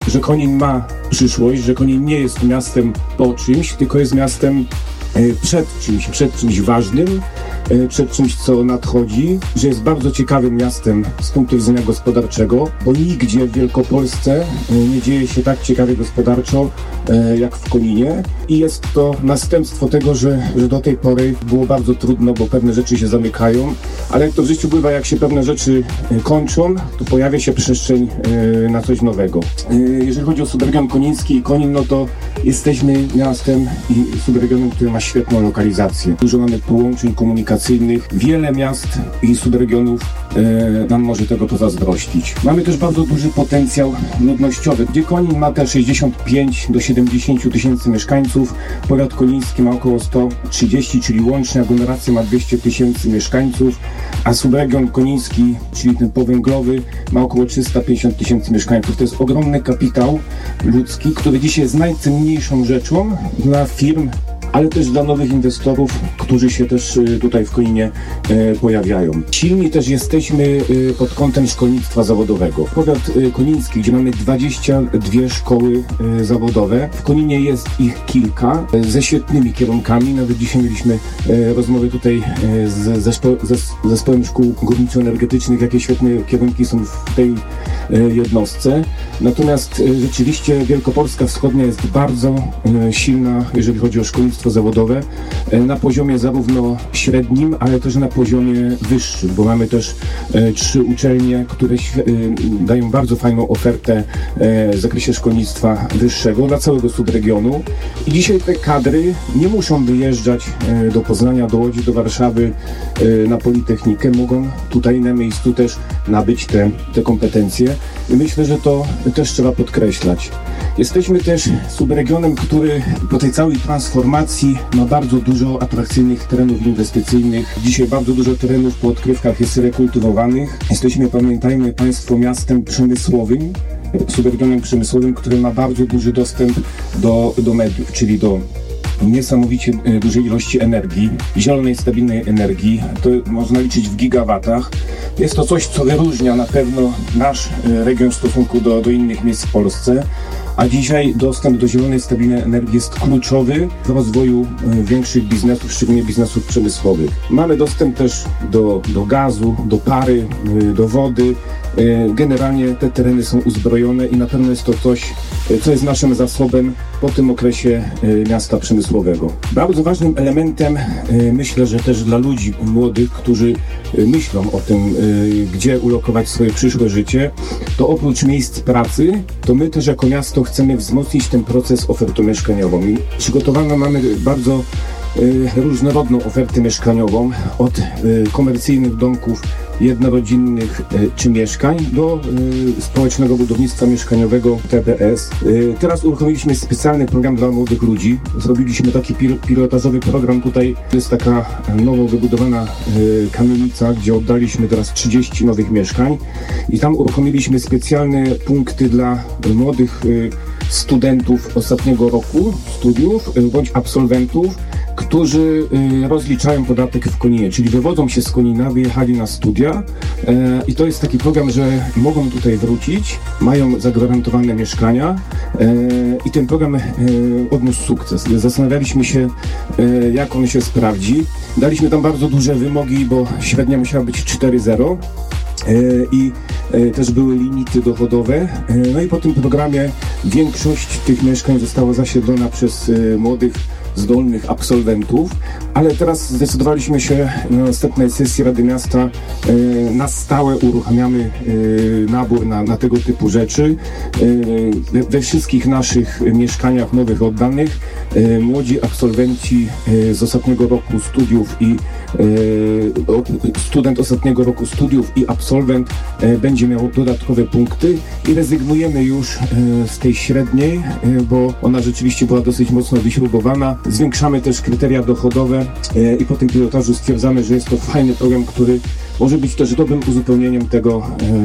że Konin ma przyszłość, że Konin nie jest miastem po czymś, tylko jest miastem przed czymś ważnym, przed czymś, co nadchodzi, że jest bardzo ciekawym miastem z punktu widzenia gospodarczego, bo nigdzie w Wielkopolsce nie dzieje się tak ciekawie gospodarczo jak w Koninie i jest to następstwo tego, że do tej pory było bardzo trudno, bo pewne rzeczy się zamykają, ale jak to w życiu bywa, jak się pewne rzeczy kończą, to pojawia się przestrzeń na coś nowego. Jeżeli chodzi o subregion koniński i Konin, no to jesteśmy miastem i subregionem, który ma świetną lokalizację. Dużo mamy połączeń komunikacyjnych, wiele miast i subregionów nam może tego pozazdrościć. Mamy też bardzo duży potencjał ludnościowy, gdzie Konin ma te 65 do 70 tysięcy mieszkańców, powiat koniński ma około 130, czyli łącznie aglomeracja ma 200 tysięcy mieszkańców, a subregion koniński, czyli ten powęglowy, ma około 350 tysięcy mieszkańców. To jest ogromny kapitał ludzki, który dzisiaj jest najcenniejszą rzeczą dla firm, ale też dla nowych inwestorów, którzy się też tutaj w Koninie pojawiają. Silni też jesteśmy pod kątem szkolnictwa zawodowego. Powiat koniński, gdzie mamy 22 szkoły zawodowe, w Koninie jest ich kilka ze świetnymi kierunkami. Nawet dzisiaj mieliśmy rozmowy tutaj z zespołem szkół górniczo-energetycznych, jakie świetne kierunki są w tej jednostce. Natomiast rzeczywiście Wielkopolska Wschodnia jest bardzo silna, jeżeli chodzi o szkolnictwo zawodowe, na poziomie zarówno średnim, ale też na poziomie wyższym, bo mamy też 3 uczelnie, które dają bardzo fajną ofertę w zakresie szkolnictwa wyższego dla całego subregionu. I dzisiaj te kadry nie muszą wyjeżdżać do Poznania, do Łodzi, do Warszawy na Politechnikę, mogą tutaj na miejscu też nabyć te kompetencje. I myślę, że to też trzeba podkreślać. Jesteśmy też subregionem, który po tej całej transformacji ma bardzo dużo atrakcyjnych terenów inwestycyjnych. Dzisiaj bardzo dużo terenów po odkrywkach jest rekultywowanych. Jesteśmy, pamiętajmy Państwo, miastem przemysłowym, subregionem przemysłowym, który ma bardzo duży dostęp do mediów, czyli do niesamowicie dużej ilości energii, zielonej, stabilnej energii. To można liczyć w gigawatach. Jest to coś, co wyróżnia na pewno nasz region w stosunku do innych miejsc w Polsce. A dzisiaj dostęp do zielonej, stabilnej energii jest kluczowy w rozwoju większych biznesów, szczególnie biznesów przemysłowych. Mamy dostęp też do gazu, do pary, do wody. Generalnie te tereny są uzbrojone i na pewno jest to coś, co jest naszym zasobem po tym okresie miasta przemysłowego. Bardzo ważnym elementem, myślę, że też dla ludzi młodych, którzy myślą o tym, gdzie ulokować swoje przyszłe życie, to oprócz miejsc pracy, to my też jako miasto chcemy wzmocnić ten proces ofertą mieszkaniową. I przygotowaną mamy bardzo różnorodną ofertę mieszkaniową, od komercyjnych domków jednorodzinnych czy mieszkań do społecznego budownictwa mieszkaniowego TBS. Teraz uruchomiliśmy specjalny program dla młodych ludzi. Zrobiliśmy taki pilotażowy program. Tutaj jest taka nowo wybudowana kamienica, gdzie oddaliśmy teraz 30 nowych mieszkań i tam uruchomiliśmy specjalne punkty dla młodych studentów ostatniego roku studiów bądź absolwentów, którzy rozliczają podatek w Koninie, czyli wywodzą się z Konina, wyjechali na studia i to jest taki program, że mogą tutaj wrócić, mają zagwarantowane mieszkania i ten program odniósł sukces. Zastanawialiśmy się, jak on się sprawdzi. Daliśmy tam bardzo duże wymogi, bo średnia musiała być 4,0. I też były limity dochodowe. No i po tym programie większość tych mieszkań została zasiedlona przez młodych, zdolnych absolwentów, ale teraz zdecydowaliśmy się na następnej sesji Rady Miasta na stałe uruchamiamy nabór na tego typu rzeczy. We wszystkich naszych mieszkaniach nowych oddanych młodzi absolwenci z ostatniego roku studiów i student ostatniego roku studiów i absolwent będzie miał dodatkowe punkty i rezygnujemy już z tej średniej, bo ona rzeczywiście była dosyć mocno wyśrubowana. Zwiększamy też kryteria dochodowe i po tym pilotażu stwierdzamy, że jest to fajny program, który może być też dobrym uzupełnieniem tego,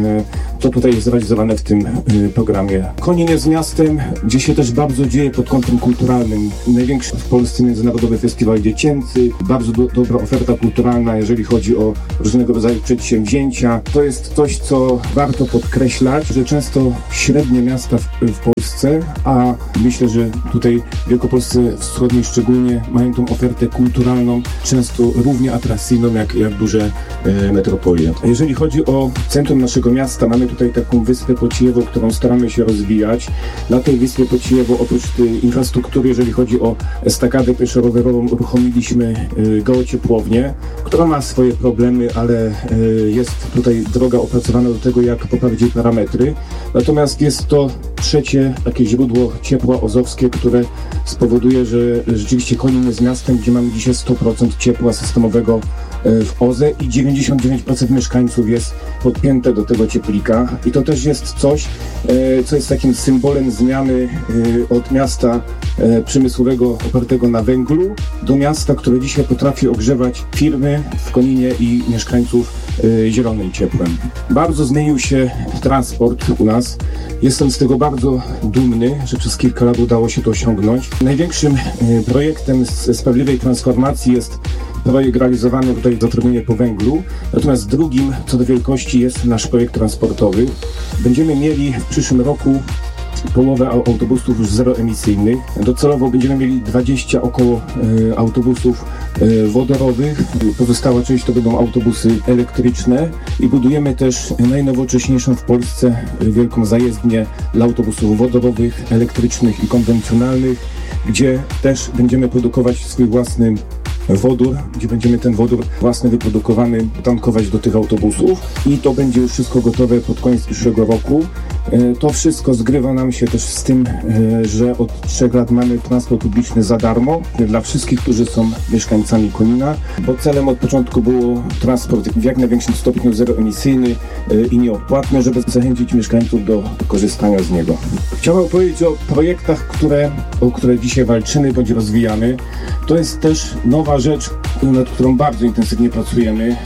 co tutaj jest zrealizowane w tym programie. Konin jest miastem, gdzie się też bardzo dzieje pod kątem kulturalnym. Największy w Polsce międzynarodowy festiwal dziecięcy, bardzo dobra oferta kulturalna, jeżeli chodzi o różnego rodzaju przedsięwzięcia. To jest coś, co warto podkreślać, że często średnie miasta w Polsce, a myślę, że tutaj w Wielkopolsce Wschodniej szczególnie mają tą ofertę kulturalną, często równie atrakcyjną jak duże metropolie. Jeżeli chodzi o centrum naszego miasta, mamy tutaj taką wyspę Pociejewo, którą staramy się rozwijać. Na tej wyspie Pociejewo oprócz tej infrastruktury, jeżeli chodzi o estakadę pieszo-rowerową, uruchomiliśmy geociepłownię, która ma swoje problemy, ale jest tutaj droga opracowana do tego, jak poprawić jej parametry. Natomiast jest to trzecie takie źródło ciepła ozowskie, które spowoduje, że rzeczywiście Konin jest miastem, gdzie mamy dzisiaj 100% ciepła systemowego w OZE i 99% mieszkańców jest podpięte do tego cieplika. I to też jest coś, co jest takim symbolem zmiany od miasta przemysłowego opartego na węglu do miasta, które dzisiaj potrafi ogrzewać firmy w Koninie i mieszkańców zielonym ciepłem. Bardzo zmienił się transport u nas. Jestem z tego bardzo dumny, że przez kilka lat udało się to osiągnąć. Największym projektem sprawiedliwej transformacji jest projekt realizowany tutaj zatrudnienie po węglu, natomiast drugim co do wielkości jest nasz projekt transportowy. Będziemy mieli w przyszłym roku połowę autobusów już zeroemisyjnych. Docelowo będziemy mieli 20 około autobusów wodorowych. Pozostała część to będą autobusy elektryczne i budujemy też najnowocześniejszą w Polsce wielką zajezdnię dla autobusów wodorowych, elektrycznych i konwencjonalnych, gdzie też będziemy produkować swój własny wodór, gdzie będziemy ten wodór własny wyprodukowany tankować do tych autobusów i to będzie już wszystko gotowe pod koniec przyszłego roku. To wszystko zgrywa nam się też z tym, że od 3 lat mamy transport publiczny za darmo dla wszystkich, którzy są mieszkańcami Konina, bo celem od początku było transport w jak największym stopniu zeroemisyjny i nieodpłatny, żeby zachęcić mieszkańców do korzystania z niego. Chciałbym powiedzieć o projektach, o które dzisiaj walczymy bądź rozwijamy. To jest też nowa rzecz, nad którą bardzo intensywnie pracujemy.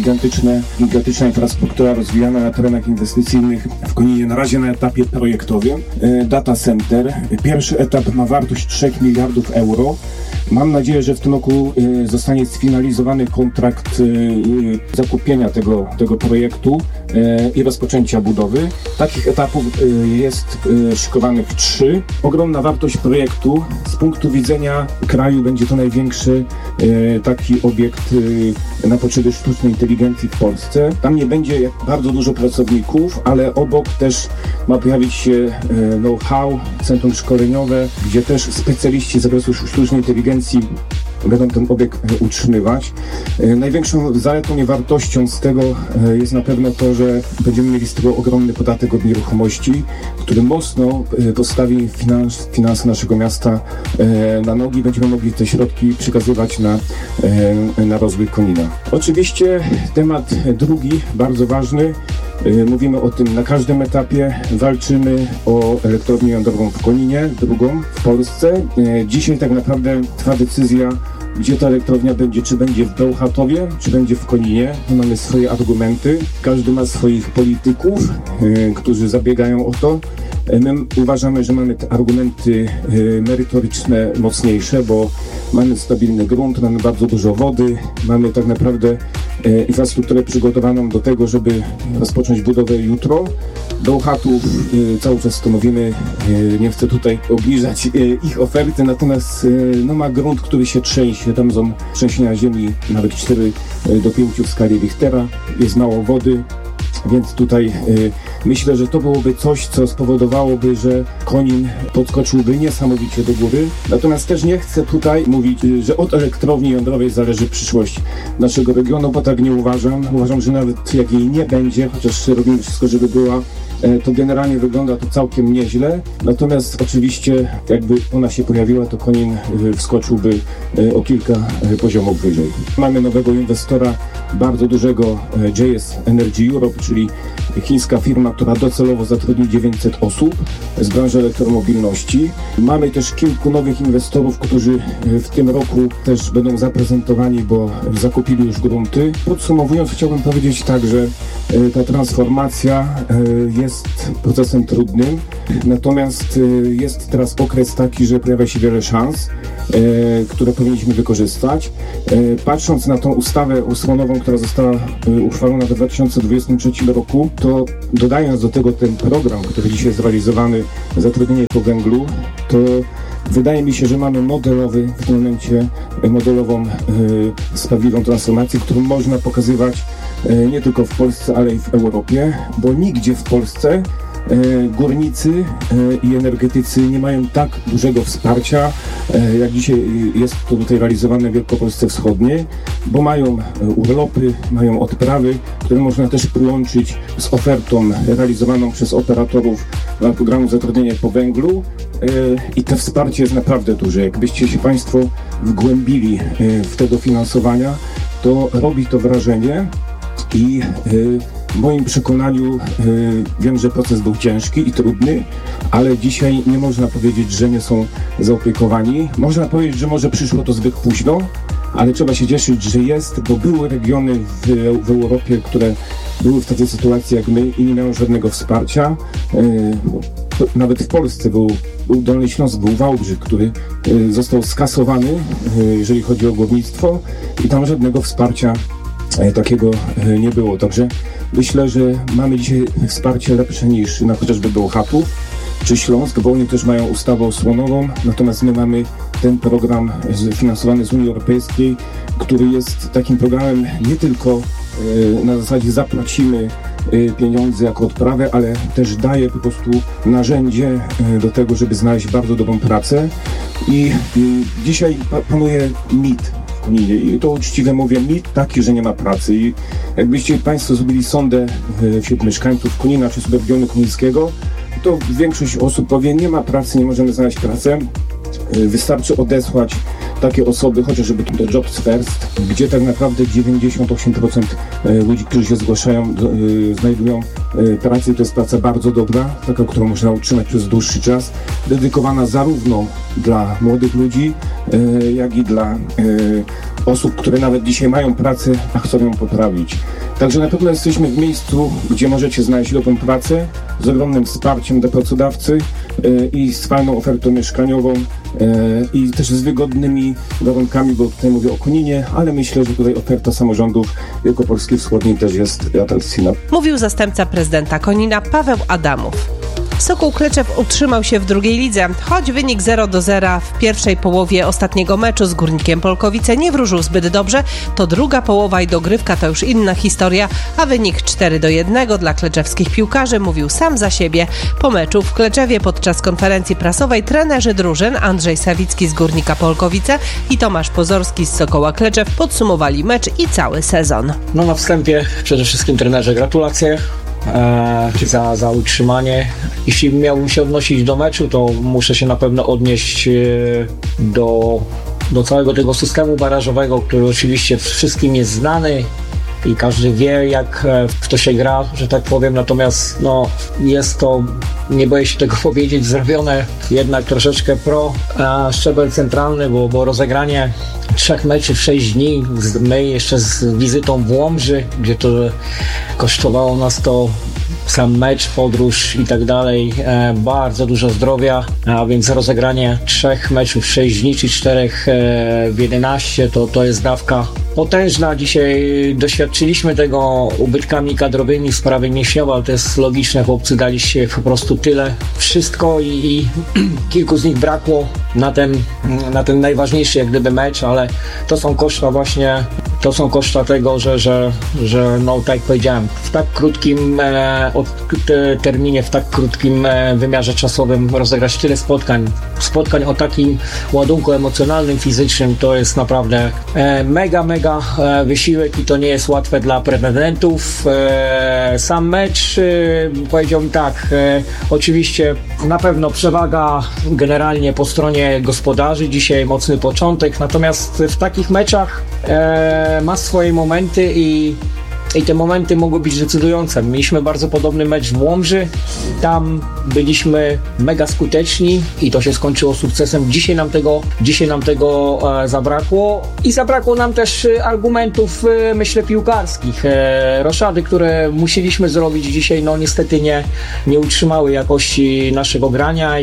Gigantyczna infrastruktura rozwijana na terenach inwestycyjnych w Koninie, na razie na etapie projektowym. Data Center. Pierwszy etap ma wartość 3 miliardów euro. Mam nadzieję, że w tym roku zostanie sfinalizowany kontrakt zakupienia tego projektu i rozpoczęcia budowy. Takich etapów jest szykowanych 3. Ogromna wartość projektu. Z punktu widzenia kraju będzie to największy taki obiekt na potrzeby sztucznej inteligencji w Polsce. Tam nie będzie bardzo dużo pracowników, ale obok też ma pojawić się know-how, centrum szkoleniowe, gdzie też specjaliści z zakresu sztucznej inteligencji będą ten obiekt utrzymywać. Największą zaletą i wartością z tego jest na pewno to, że będziemy mieli z tego ogromny podatek od nieruchomości, który mocno postawi finanse naszego miasta na nogi. Będziemy mogli te środki przekazywać na rozwój Konina. Oczywiście temat drugi, bardzo ważny. Mówimy o tym na każdym etapie. Walczymy o elektrownię jądrową w Koninie, drugą w Polsce. Dzisiaj tak naprawdę trwa decyzja, gdzie ta elektrownia będzie, czy będzie w Bełchatowie, czy będzie w Koninie. My mamy swoje argumenty. Każdy ma swoich polityków, którzy zabiegają o to. My uważamy, że mamy te argumenty merytoryczne mocniejsze, bo mamy stabilny grunt, mamy bardzo dużo wody, mamy tak naprawdę infrastrukturę przygotowaną do tego, żeby rozpocząć budowę jutro. Bełchatów cały czas to mówimy, nie chcę tutaj obniżać ich oferty, natomiast ma grunt, który się trzęsie, tam są trzęsienia ziemi nawet 4 do 5 w skali Richtera, jest mało wody. Więc tutaj myślę, że to byłoby coś, co spowodowałoby, że Konin podskoczyłby niesamowicie do góry. Natomiast też nie chcę tutaj mówić, że od elektrowni jądrowej zależy przyszłość naszego regionu, bo tak nie uważam. Uważam, że nawet jak jej nie będzie, chociaż robimy wszystko, żeby była, to generalnie wygląda to całkiem nieźle. Natomiast oczywiście jakby ona się pojawiła, to Konin wskoczyłby o kilka poziomów wyżej. Mamy nowego inwestora, bardzo dużego, JS Energy Europe, czyli chińska firma, która docelowo zatrudni 900 osób z branży elektromobilności. Mamy też kilku nowych inwestorów, którzy w tym roku też będą zaprezentowani, bo zakupili już grunty. Podsumowując, chciałbym powiedzieć tak, że ta transformacja jest procesem trudnym, natomiast jest teraz okres taki, że pojawia się wiele szans, które powinniśmy wykorzystać. Patrząc na tą ustawę osłonową, która została uchwalona w 2023 roku, to dodając do tego ten program, który dzisiaj jest realizowany, zatrudnienie po węglu, to wydaje mi się, że mamy w tym momencie modelową, sprawiedliwą transformację, którą można pokazywać nie tylko w Polsce, ale i w Europie, bo nigdzie w Polsce górnicy i energetycy nie mają tak dużego wsparcia, jak dzisiaj jest to tutaj realizowane w Wielkopolsce Wschodniej, bo mają urlopy, mają odprawy, które można też połączyć z ofertą realizowaną przez operatorów programu zatrudnienia po węglu i to wsparcie jest naprawdę duże. Jakbyście się Państwo wgłębili w te dofinansowania, to robi to wrażenie i w moim przekonaniu wiem, że proces był ciężki i trudny, ale dzisiaj nie można powiedzieć, że nie są zaopiekowani. Można powiedzieć, że może przyszło to zbyt późno, ale trzeba się cieszyć, że jest, bo były regiony w Europie, które były w takiej sytuacji jak my i nie miały żadnego wsparcia. Nawet w Polsce był Dolny Śląsk, był Wałbrzych, który został skasowany, jeżeli chodzi o górnictwo i tam żadnego wsparcia takiego nie było. Także myślę, że mamy dzisiaj wsparcie lepsze niż na chociażby Bełchatów czy Śląsk, bo oni też mają ustawę osłonową, natomiast my mamy ten program finansowany z Unii Europejskiej, który jest takim programem nie tylko na zasadzie zapłacimy pieniądze jako odprawę, ale też daje po prostu narzędzie do tego, żeby znaleźć bardzo dobrą pracę i dzisiaj panuje mit. I to uczciwie mówię, mit taki, że nie ma pracy. I jakbyście Państwo zrobili sondę wśród mieszkańców Konina czy sobie regionu konińskiego, to większość osób powie, nie ma pracy, nie możemy znaleźć pracy. Wystarczy odesłać takie osoby, chociażby do Jobs First, gdzie tak naprawdę 98% ludzi, którzy się zgłaszają, znajdują pracę. To jest praca bardzo dobra, taka, którą można utrzymać przez dłuższy czas, dedykowana zarówno dla młodych ludzi, jak i dla osób, które nawet dzisiaj mają pracę, a chcą ją poprawić. Także na pewno jesteśmy w miejscu, gdzie możecie znaleźć dobrą pracę z ogromnym wsparciem dla pracodawcy i z fajną ofertą mieszkaniową i też z wygodnymi warunkami, bo tutaj mówię o Koninie, ale myślę, że tutaj oferta samorządów Wielkopolskiej Wschodniej też jest atrakcyjna. Mówił zastępca prezydenta Konina Paweł Adamów. Sokół Kleczew utrzymał się w drugiej lidze, choć wynik 0-0 w pierwszej połowie ostatniego meczu z Górnikiem Polkowice nie wróżył zbyt dobrze, to druga połowa i dogrywka to już inna historia, a wynik 4-1 dla kleczewskich piłkarzy mówił sam za siebie. Po meczu w Kleczewie podczas konferencji prasowej trenerzy drużyn Andrzej Sawicki z Górnika Polkowice i Tomasz Pozorski z Sokoła Kleczew podsumowali mecz i cały sezon. Na wstępie przede wszystkim trenerze gratulacje za utrzymanie. Jeśli miałbym się odnosić do meczu, to muszę się na pewno odnieść do całego tego systemu barażowego, który oczywiście wszystkim jest znany i każdy wie, jak w to się gra, że tak powiem, natomiast jest to, nie boję się tego powiedzieć, zrobione jednak troszeczkę szczebel centralny, bo rozegranie 3 meczy w 6 dni, my jeszcze z wizytą w Łomży, gdzie to kosztowało nas to sam mecz, podróż i tak dalej, bardzo dużo zdrowia, a więc rozegranie 3 meczów w 6 dni czy 4 w 11 to jest dawka potężna. Dzisiaj doświadczyliśmy tego ubytkami kadrowymi w sprawie Mięśniowa, ale to jest logiczne, chłopcy daliście po prostu tyle, wszystko i kilku z nich brakło na ten najważniejszy jak gdyby mecz, ale to są koszta tego, że no tak jak powiedziałem, w tak krótkim terminie, w tak krótkim wymiarze czasowym rozegrać tyle spotkań o takim ładunku emocjonalnym, fizycznym, to jest naprawdę mega wysiłek i to nie jest łatwe dla pretendentów. Sam mecz, powiedziałbym tak, oczywiście na pewno przewaga generalnie po stronie gospodarzy, dzisiaj mocny początek, natomiast w takich meczach ma swoje momenty i te momenty mogły być decydujące. Mieliśmy bardzo podobny mecz w Łomży, tam byliśmy mega skuteczni i to się skończyło sukcesem. Dzisiaj nam tego zabrakło i zabrakło nam też argumentów, myślę, piłkarskich. Roszady, które musieliśmy zrobić dzisiaj, no niestety nie utrzymały jakości naszego grania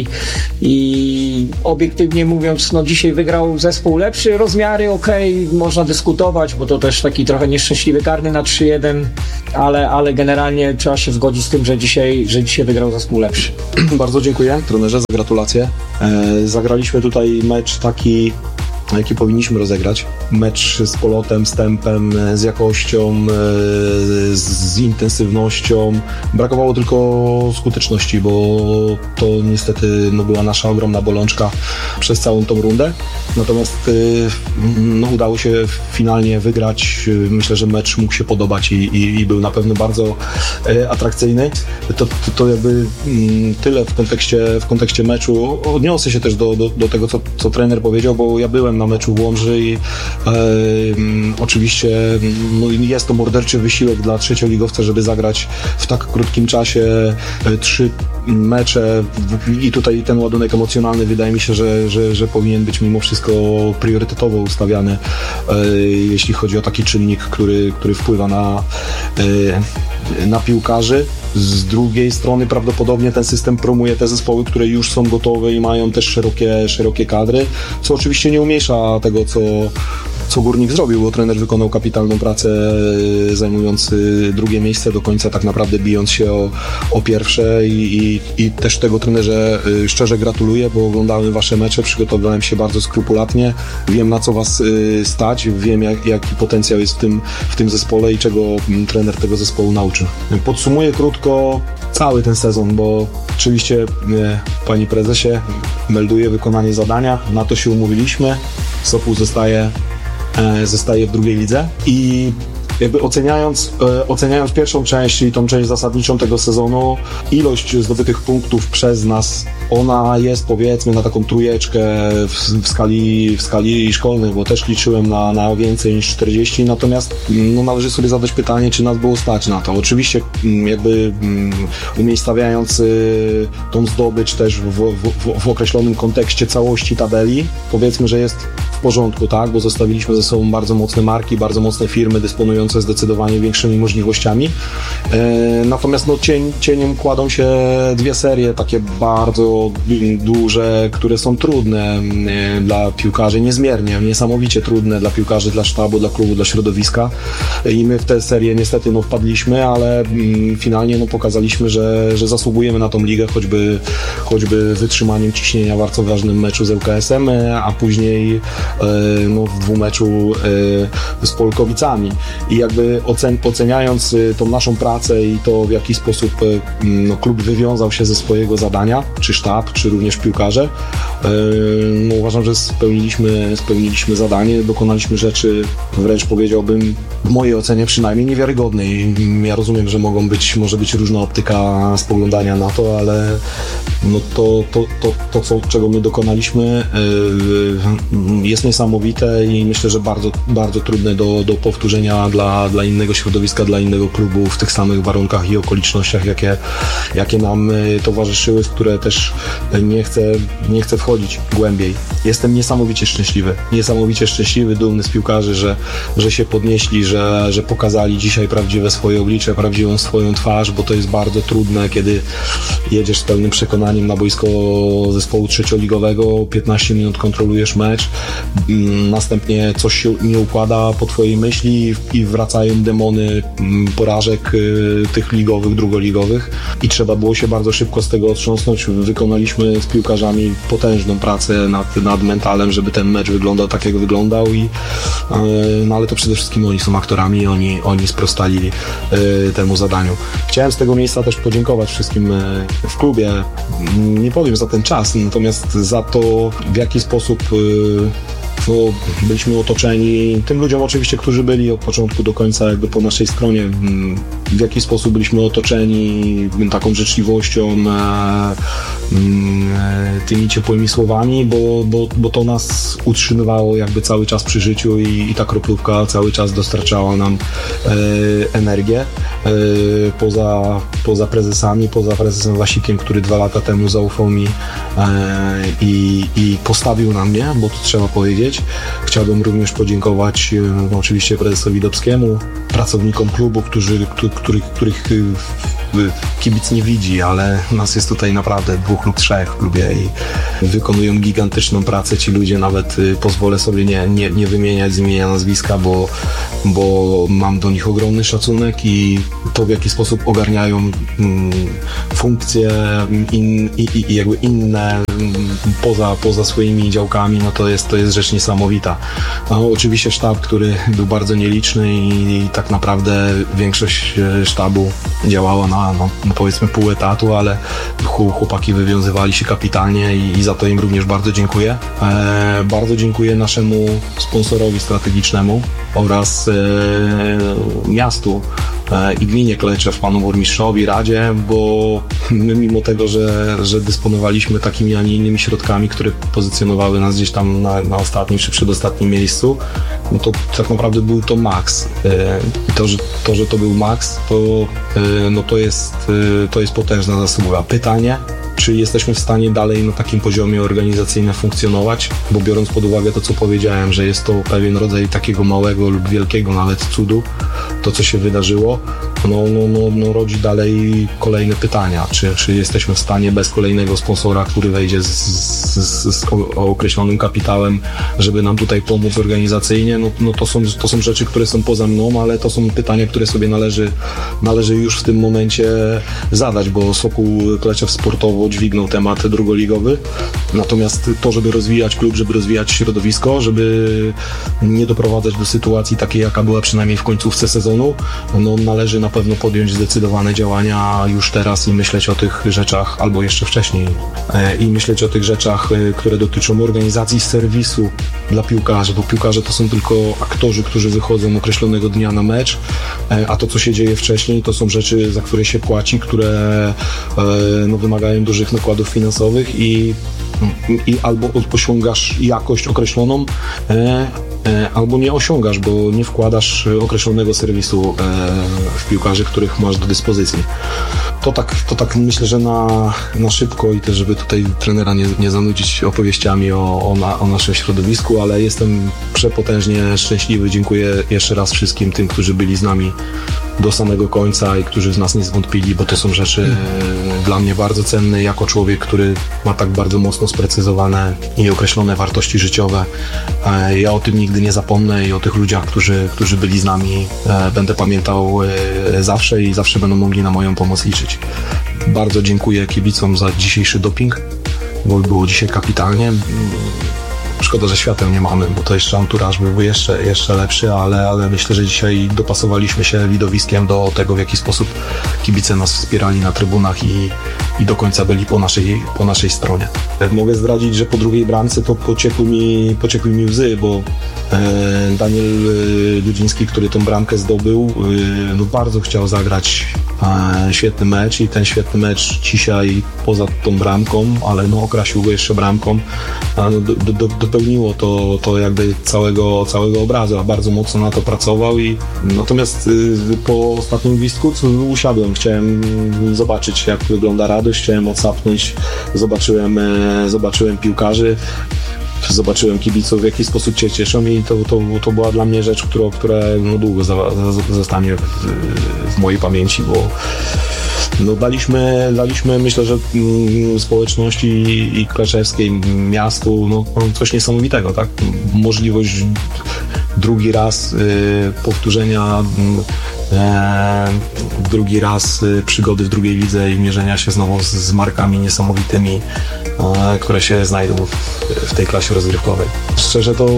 i obiektywnie mówiąc, no dzisiaj wygrał zespół lepszy, rozmiary okej, można dyskutować, bo to też taki trochę nieszczęśliwy karny na 3-1, ale generalnie trzeba się zgodzić z tym, że dzisiaj wygrał zespół lepszy. Bardzo dziękuję trenerze za gratulacje. Zagraliśmy tutaj mecz taki, jaki powinniśmy rozegrać. Mecz z polotem, z tempem, z jakością, z intensywnością. Brakowało tylko skuteczności, bo to niestety była nasza ogromna bolączka przez całą tą rundę. Natomiast udało się finalnie wygrać. Myślę, że mecz mógł się podobać i był na pewno bardzo atrakcyjny. To jakby tyle w kontekście meczu. Odniosę się też do tego, co trener powiedział, bo ja byłem na meczu w Łomży i oczywiście jest to morderczy wysiłek dla trzecioligowca, żeby zagrać w tak krótkim czasie 3 mecze i tutaj ten ładunek emocjonalny wydaje mi się, że powinien być mimo wszystko priorytetowo ustawiany, jeśli chodzi o taki czynnik, który wpływa na piłkarzy. Z drugiej strony prawdopodobnie ten system promuje te zespoły, które już są gotowe i mają też szerokie kadry, co oczywiście nie umniejsza tego, co Górnik zrobił, bo trener wykonał kapitalną pracę, zajmując drugie miejsce do końca, tak naprawdę bijąc się o pierwsze i też tego trenerze szczerze gratuluję, bo oglądałem wasze mecze, przygotowałem się bardzo skrupulatnie, wiem na co was stać, wiem jaki potencjał jest w tym zespole i czego trener tego zespołu nauczy. Podsumuję krótko cały ten sezon, bo oczywiście panie prezesie melduje wykonanie zadania, na to się umówiliśmy, Sokół zostaje w drugiej lidze i jakby oceniając pierwszą część, czyli tą część zasadniczą tego sezonu, ilość zdobytych punktów przez nas, ona jest powiedzmy na taką trójeczkę w skali szkolnej, bo też liczyłem na więcej niż 40, natomiast należy sobie zadać pytanie, czy nas było stać na to. Oczywiście jakby umiejscawiając tą zdobycz też w określonym kontekście całości tabeli, powiedzmy, że jest w porządku, tak, bo zostawiliśmy ze sobą bardzo mocne marki, bardzo mocne firmy dysponujące zdecydowanie większymi możliwościami. Natomiast cieniem kładą się 2 serie takie bardzo duże, które są trudne dla piłkarzy, niezmiernie, niesamowicie trudne dla piłkarzy, dla sztabu, dla klubu, dla środowiska i my w tę serię niestety wpadliśmy, ale finalnie pokazaliśmy, że zasługujemy na tą ligę, choćby wytrzymaniem ciśnienia w bardzo ważnym meczu z ŁKS-em, a później w dwumeczu z Polkowicami i jakby oceniając tą naszą pracę i to, w jaki sposób klub wywiązał się ze swojego zadania, czy sztab, czy również piłkarze, uważam, że spełniliśmy zadanie, dokonaliśmy rzeczy, wręcz powiedziałbym, w mojej ocenie przynajmniej niewiarygodnej. Ja rozumiem, że może być różna optyka spoglądania na to, ale czego my dokonaliśmy, jest niesamowite i myślę, że bardzo, bardzo trudne do powtórzenia dla innego środowiska, dla innego klubu w tych samych warunkach i okolicznościach, jakie nam towarzyszyły, w które też nie chcę wchodzić głębiej. Jestem niesamowicie szczęśliwy, dumny z piłkarzy, że się podnieśli, że pokazali dzisiaj prawdziwe swoje oblicze, prawdziwą swoją twarz, bo to jest bardzo trudne, kiedy jedziesz z pełnym przekonaniem na boisko zespołu trzecioligowego, 15 minut kontrolujesz mecz, następnie coś się nie układa po twojej myśli i wracają demony porażek tych ligowych, drugoligowych i trzeba było się bardzo szybko z tego otrząsnąć. Wykonaliśmy z piłkarzami potężną pracę nad mentalem, żeby ten mecz wyglądał tak, jak wyglądał no ale to przede wszystkim oni są aktorami i oni sprostali temu zadaniu. Chciałem z tego miejsca też podziękować wszystkim w klubie, nie powiem za ten czas, natomiast za to, w jaki sposób byliśmy otoczeni, tym ludziom oczywiście, którzy byli od początku do końca jakby po naszej stronie, w jaki sposób byliśmy otoczeni taką życzliwością, tymi ciepłymi słowami, bo to nas utrzymywało jakby cały czas przy życiu i ta kroplówka cały czas dostarczała nam energię. Poza prezesami, poza prezesem Wasikiem, który 2 lata temu zaufał mi i postawił na mnie, bo to trzeba powiedzieć. Chciałbym również podziękować oczywiście prezesowi Dobskiemu, pracownikom klubu, których kibic nie widzi, ale nas jest tutaj naprawdę 2 lub 3 w klubie i wykonują gigantyczną pracę ci ludzie, nawet pozwolę sobie nie wymieniać z imienia, nazwiska, bo mam do nich ogromny szacunek i to, w jaki sposób ogarniają funkcje i jakby inne poza swoimi działkami, no to jest rzecz niesamowita. No, oczywiście sztab, który był bardzo nieliczny i tak naprawdę większość sztabu działała na powiedzmy pół etatu, ale chłopaki wywiązywali się kapitalnie i za to im również bardzo dziękuję. Bardzo dziękuję naszemu sponsorowi strategicznemu oraz miastu i gminie Kleczew, panu burmistrzowi, radzie, bo my mimo tego, że dysponowaliśmy takimi, a nie innymi środkami, które pozycjonowały nas gdzieś tam na ostatnim czy przedostatnim miejscu, no to tak naprawdę był to maks. Że to był maks, to jest potężna zasługa. Pytanie, czy jesteśmy w stanie dalej na takim poziomie organizacyjnym funkcjonować, bo biorąc pod uwagę to, co powiedziałem, że jest to pewien rodzaj takiego małego lub wielkiego nawet cudu, to, co się wydarzyło, rodzi dalej kolejne pytania. Czy jesteśmy w stanie bez kolejnego sponsora, który wejdzie z określonym kapitałem, żeby nam tutaj pomóc organizacyjnie? To są rzeczy, które są poza mną, ale to są pytania, które sobie należy już w tym momencie zadać, bo Sokół Kleczew sportowo dźwignął temat drugoligowy. Natomiast to, żeby rozwijać klub, żeby rozwijać środowisko, żeby nie doprowadzać do sytuacji takiej, jaka była przynajmniej w końcówce sezonu, należy na pewno podjąć zdecydowane działania już teraz i myśleć o tych rzeczach, albo jeszcze wcześniej, i myśleć o tych rzeczach, które dotyczą organizacji serwisu dla piłkarzy, bo piłkarze to są tylko aktorzy, którzy wychodzą określonego dnia na mecz, a to, co się dzieje wcześniej, to są rzeczy, za które się płaci, które wymagają dużych nakładów finansowych i albo osiągasz jakość określoną, albo nie osiągasz, bo nie wkładasz określonego serwisu w piłkarzy, których masz do dyspozycji. To tak myślę, że na szybko i też, żeby tutaj trenera nie zanudzić opowieściami o naszym środowisku, ale jestem przepotężnie szczęśliwy. Dziękuję jeszcze raz wszystkim tym, którzy byli z nami do samego końca i którzy z nas nie zwątpili, bo to są rzeczy dla mnie bardzo cenne jako człowiek, który ma tak bardzo mocno sprecyzowane i określone wartości życiowe. Ja o tym nigdy nie zapomnę i o tych ludziach, którzy byli z nami, będę pamiętał zawsze i zawsze będą mogli na moją pomoc liczyć. Bardzo dziękuję kibicom za dzisiejszy doping, bo było dzisiaj kapitalnie. Szkoda, że świateł nie mamy, bo to jeszcze anturaż byłby jeszcze lepszy, ale myślę, że dzisiaj dopasowaliśmy się widowiskiem do tego, w jaki sposób kibice nas wspierali na trybunach i do końca byli po naszej stronie. Mogę zdradzić, że po drugiej bramce to pociekły mi łzy, bo Daniel Dudziński, który tą bramkę zdobył, bardzo chciał zagrać świetny mecz i ten świetny mecz dzisiaj poza tą bramką, ale okrasił go jeszcze bramką, dopełniło to jakby całego obrazu, a bardzo mocno na to pracował i natomiast po ostatnim gwizdku usiadłem, chciałem zobaczyć, jak wygląda radość, chciałem odsapnąć, zobaczyłem piłkarzy, zobaczyłem kibiców, w jaki sposób się cieszą i to była dla mnie rzecz, która długo zostanie w mojej pamięci, bo No daliśmy myślę, że społeczności i kleczewskiej, miastu, no coś niesamowitego, tak? Możliwość drugi raz powtórzenia, drugi raz przygody w drugiej lidze i mierzenia się znowu z markami niesamowitymi, które się znajdą w tej klasie rozgrywkowej. Szczerze to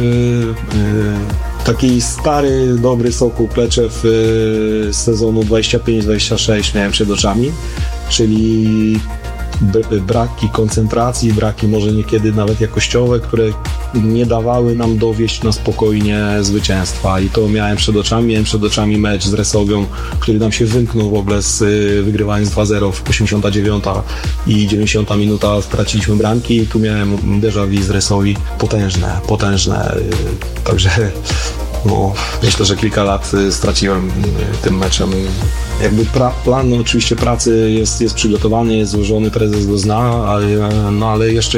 taki stary, dobry Sokół Kleczew z sezonu 25-26 miałem przed oczami, czyli braki koncentracji, braki może niekiedy nawet jakościowe, które nie dawały nam dowieść na spokojnie zwycięstwa i to miałem przed oczami mecz z Resowią, który nam się wymknął w ogóle wygrywając 2-0 w 89 i 90 minuta straciliśmy bramki i tu miałem déjà vu z Resowi potężne, także no, myślę, że kilka lat straciłem tym meczem. Jakby plan oczywiście pracy jest przygotowany, jest złożony, prezes go zna, ale jeszcze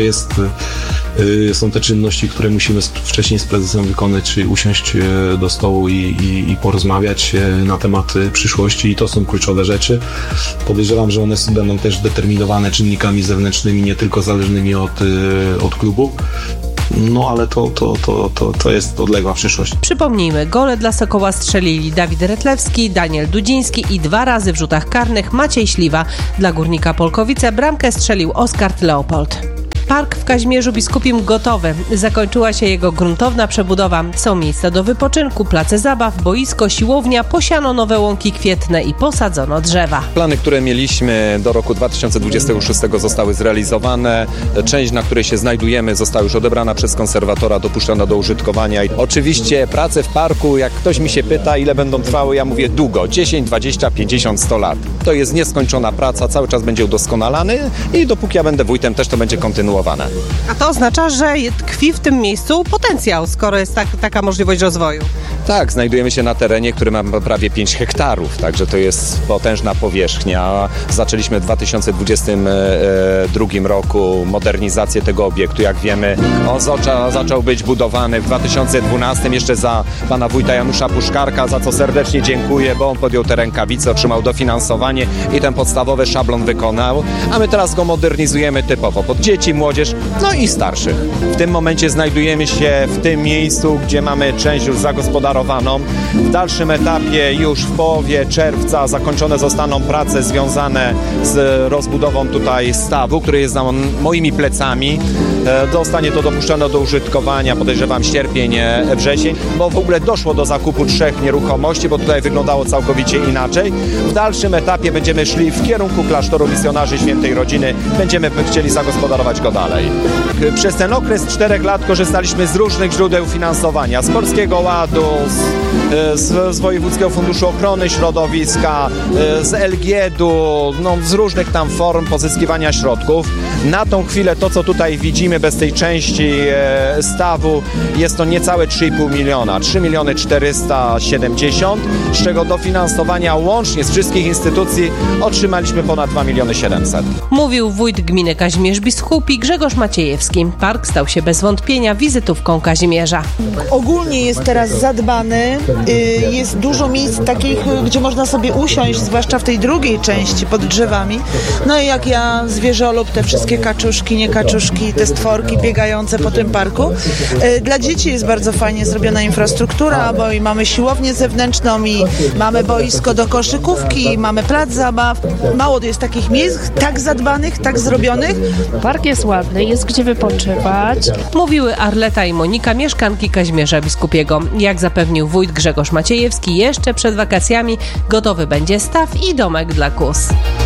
są te czynności, które musimy wcześniej z prezesem wykonać, czyli usiąść do stołu i porozmawiać na temat przyszłości i to są kluczowe rzeczy. Podejrzewam, że one będą też determinowane czynnikami zewnętrznymi, nie tylko zależnymi od klubu. No ale to jest odległa przyszłość. Przypomnijmy, gole dla Sokoła strzelili Dawid Retlewski, Daniel Dudziński i 2 razy w rzutach karnych Maciej Śliwa. Dla Górnika Polkowice bramkę strzelił Oskar Leopold. Park w Kazimierzu Biskupim gotowy. Zakończyła się jego gruntowna przebudowa. Są miejsca do wypoczynku, place zabaw, boisko, siłownia, posiano nowe łąki kwietne i posadzono drzewa. Plany, które mieliśmy do roku 2026 zostały zrealizowane. Część, na której się znajdujemy, została już odebrana przez konserwatora, dopuszczona do użytkowania. Oczywiście prace w parku, jak ktoś mi się pyta, ile będą trwały, ja mówię długo, 10, 20, 50, 100 lat. To jest nieskończona praca, cały czas będzie udoskonalany i dopóki ja będę wójtem, też to będzie kontynuowane. A to oznacza, że tkwi w tym miejscu potencjał, skoro jest taka możliwość rozwoju. Tak, znajdujemy się na terenie, który ma prawie 5 hektarów, także to jest potężna powierzchnia. Zaczęliśmy w 2022 roku modernizację tego obiektu. Jak wiemy, on zaczął być budowany w 2012 jeszcze za pana wójta Janusza Puszkarka, za co serdecznie dziękuję, bo on podjął te rękawice, otrzymał dofinansowanie i ten podstawowy szablon wykonał, a my teraz go modernizujemy typowo pod dzieci, młodzież, no i starszych. W tym momencie znajdujemy się w tym miejscu, gdzie mamy część już zagospodarowaną. W dalszym etapie już w połowie czerwca zakończone zostaną prace związane z rozbudową tutaj stawu, który jest za moimi plecami. Zostanie to dopuszczone do użytkowania, podejrzewam sierpień, wrzesień, bo w ogóle doszło do zakupu 3 nieruchomości, bo tutaj wyglądało całkowicie inaczej. W dalszym etapie będziemy szli w kierunku klasztoru misjonarzy Świętej Rodziny. Będziemy chcieli zagospodarować go dalej. Przez ten okres 4 lat korzystaliśmy z różnych źródeł finansowania, z Polskiego Ładu, z Wojewódzkiego Funduszu Ochrony Środowiska, z LGD-u, no, z różnych tam form pozyskiwania środków. Na tą chwilę to, co tutaj widzimy bez tej części stawu, jest to niecałe 3,5 miliona, 3 470 000, z czego dofinansowania łącznie z wszystkich instytucji otrzymaliśmy ponad 2 700 000. Mówił wójt gminy Kazimierz Biskupi Grzegorz Maciejewski. Park stał się bez wątpienia wizytówką Kazimierza. Ogólnie jest teraz zadbany, jest dużo miejsc takich, gdzie można sobie usiąść, zwłaszcza w tej drugiej części pod drzewami. No i jak ja zwierzolub, te wszystkie kaczuszki, nie kaczuszki, te stworki biegające po tym parku. Dla dzieci jest bardzo fajnie zrobiona infrastruktura, bo i mamy siłownię zewnętrzną i mamy boisko do koszykówki, mamy plac zabaw. Mało jest takich miejsc, tak zadbanych, tak zrobionych. Park jest ładny, jest gdzie wypoczywać. Mówiły Arleta i Monika, mieszkanki Kazimierza Biskupiego. Jak zapewnił wójt Grzegorz Maciejewski, jeszcze przed wakacjami gotowy będzie staw i domek dla kóz.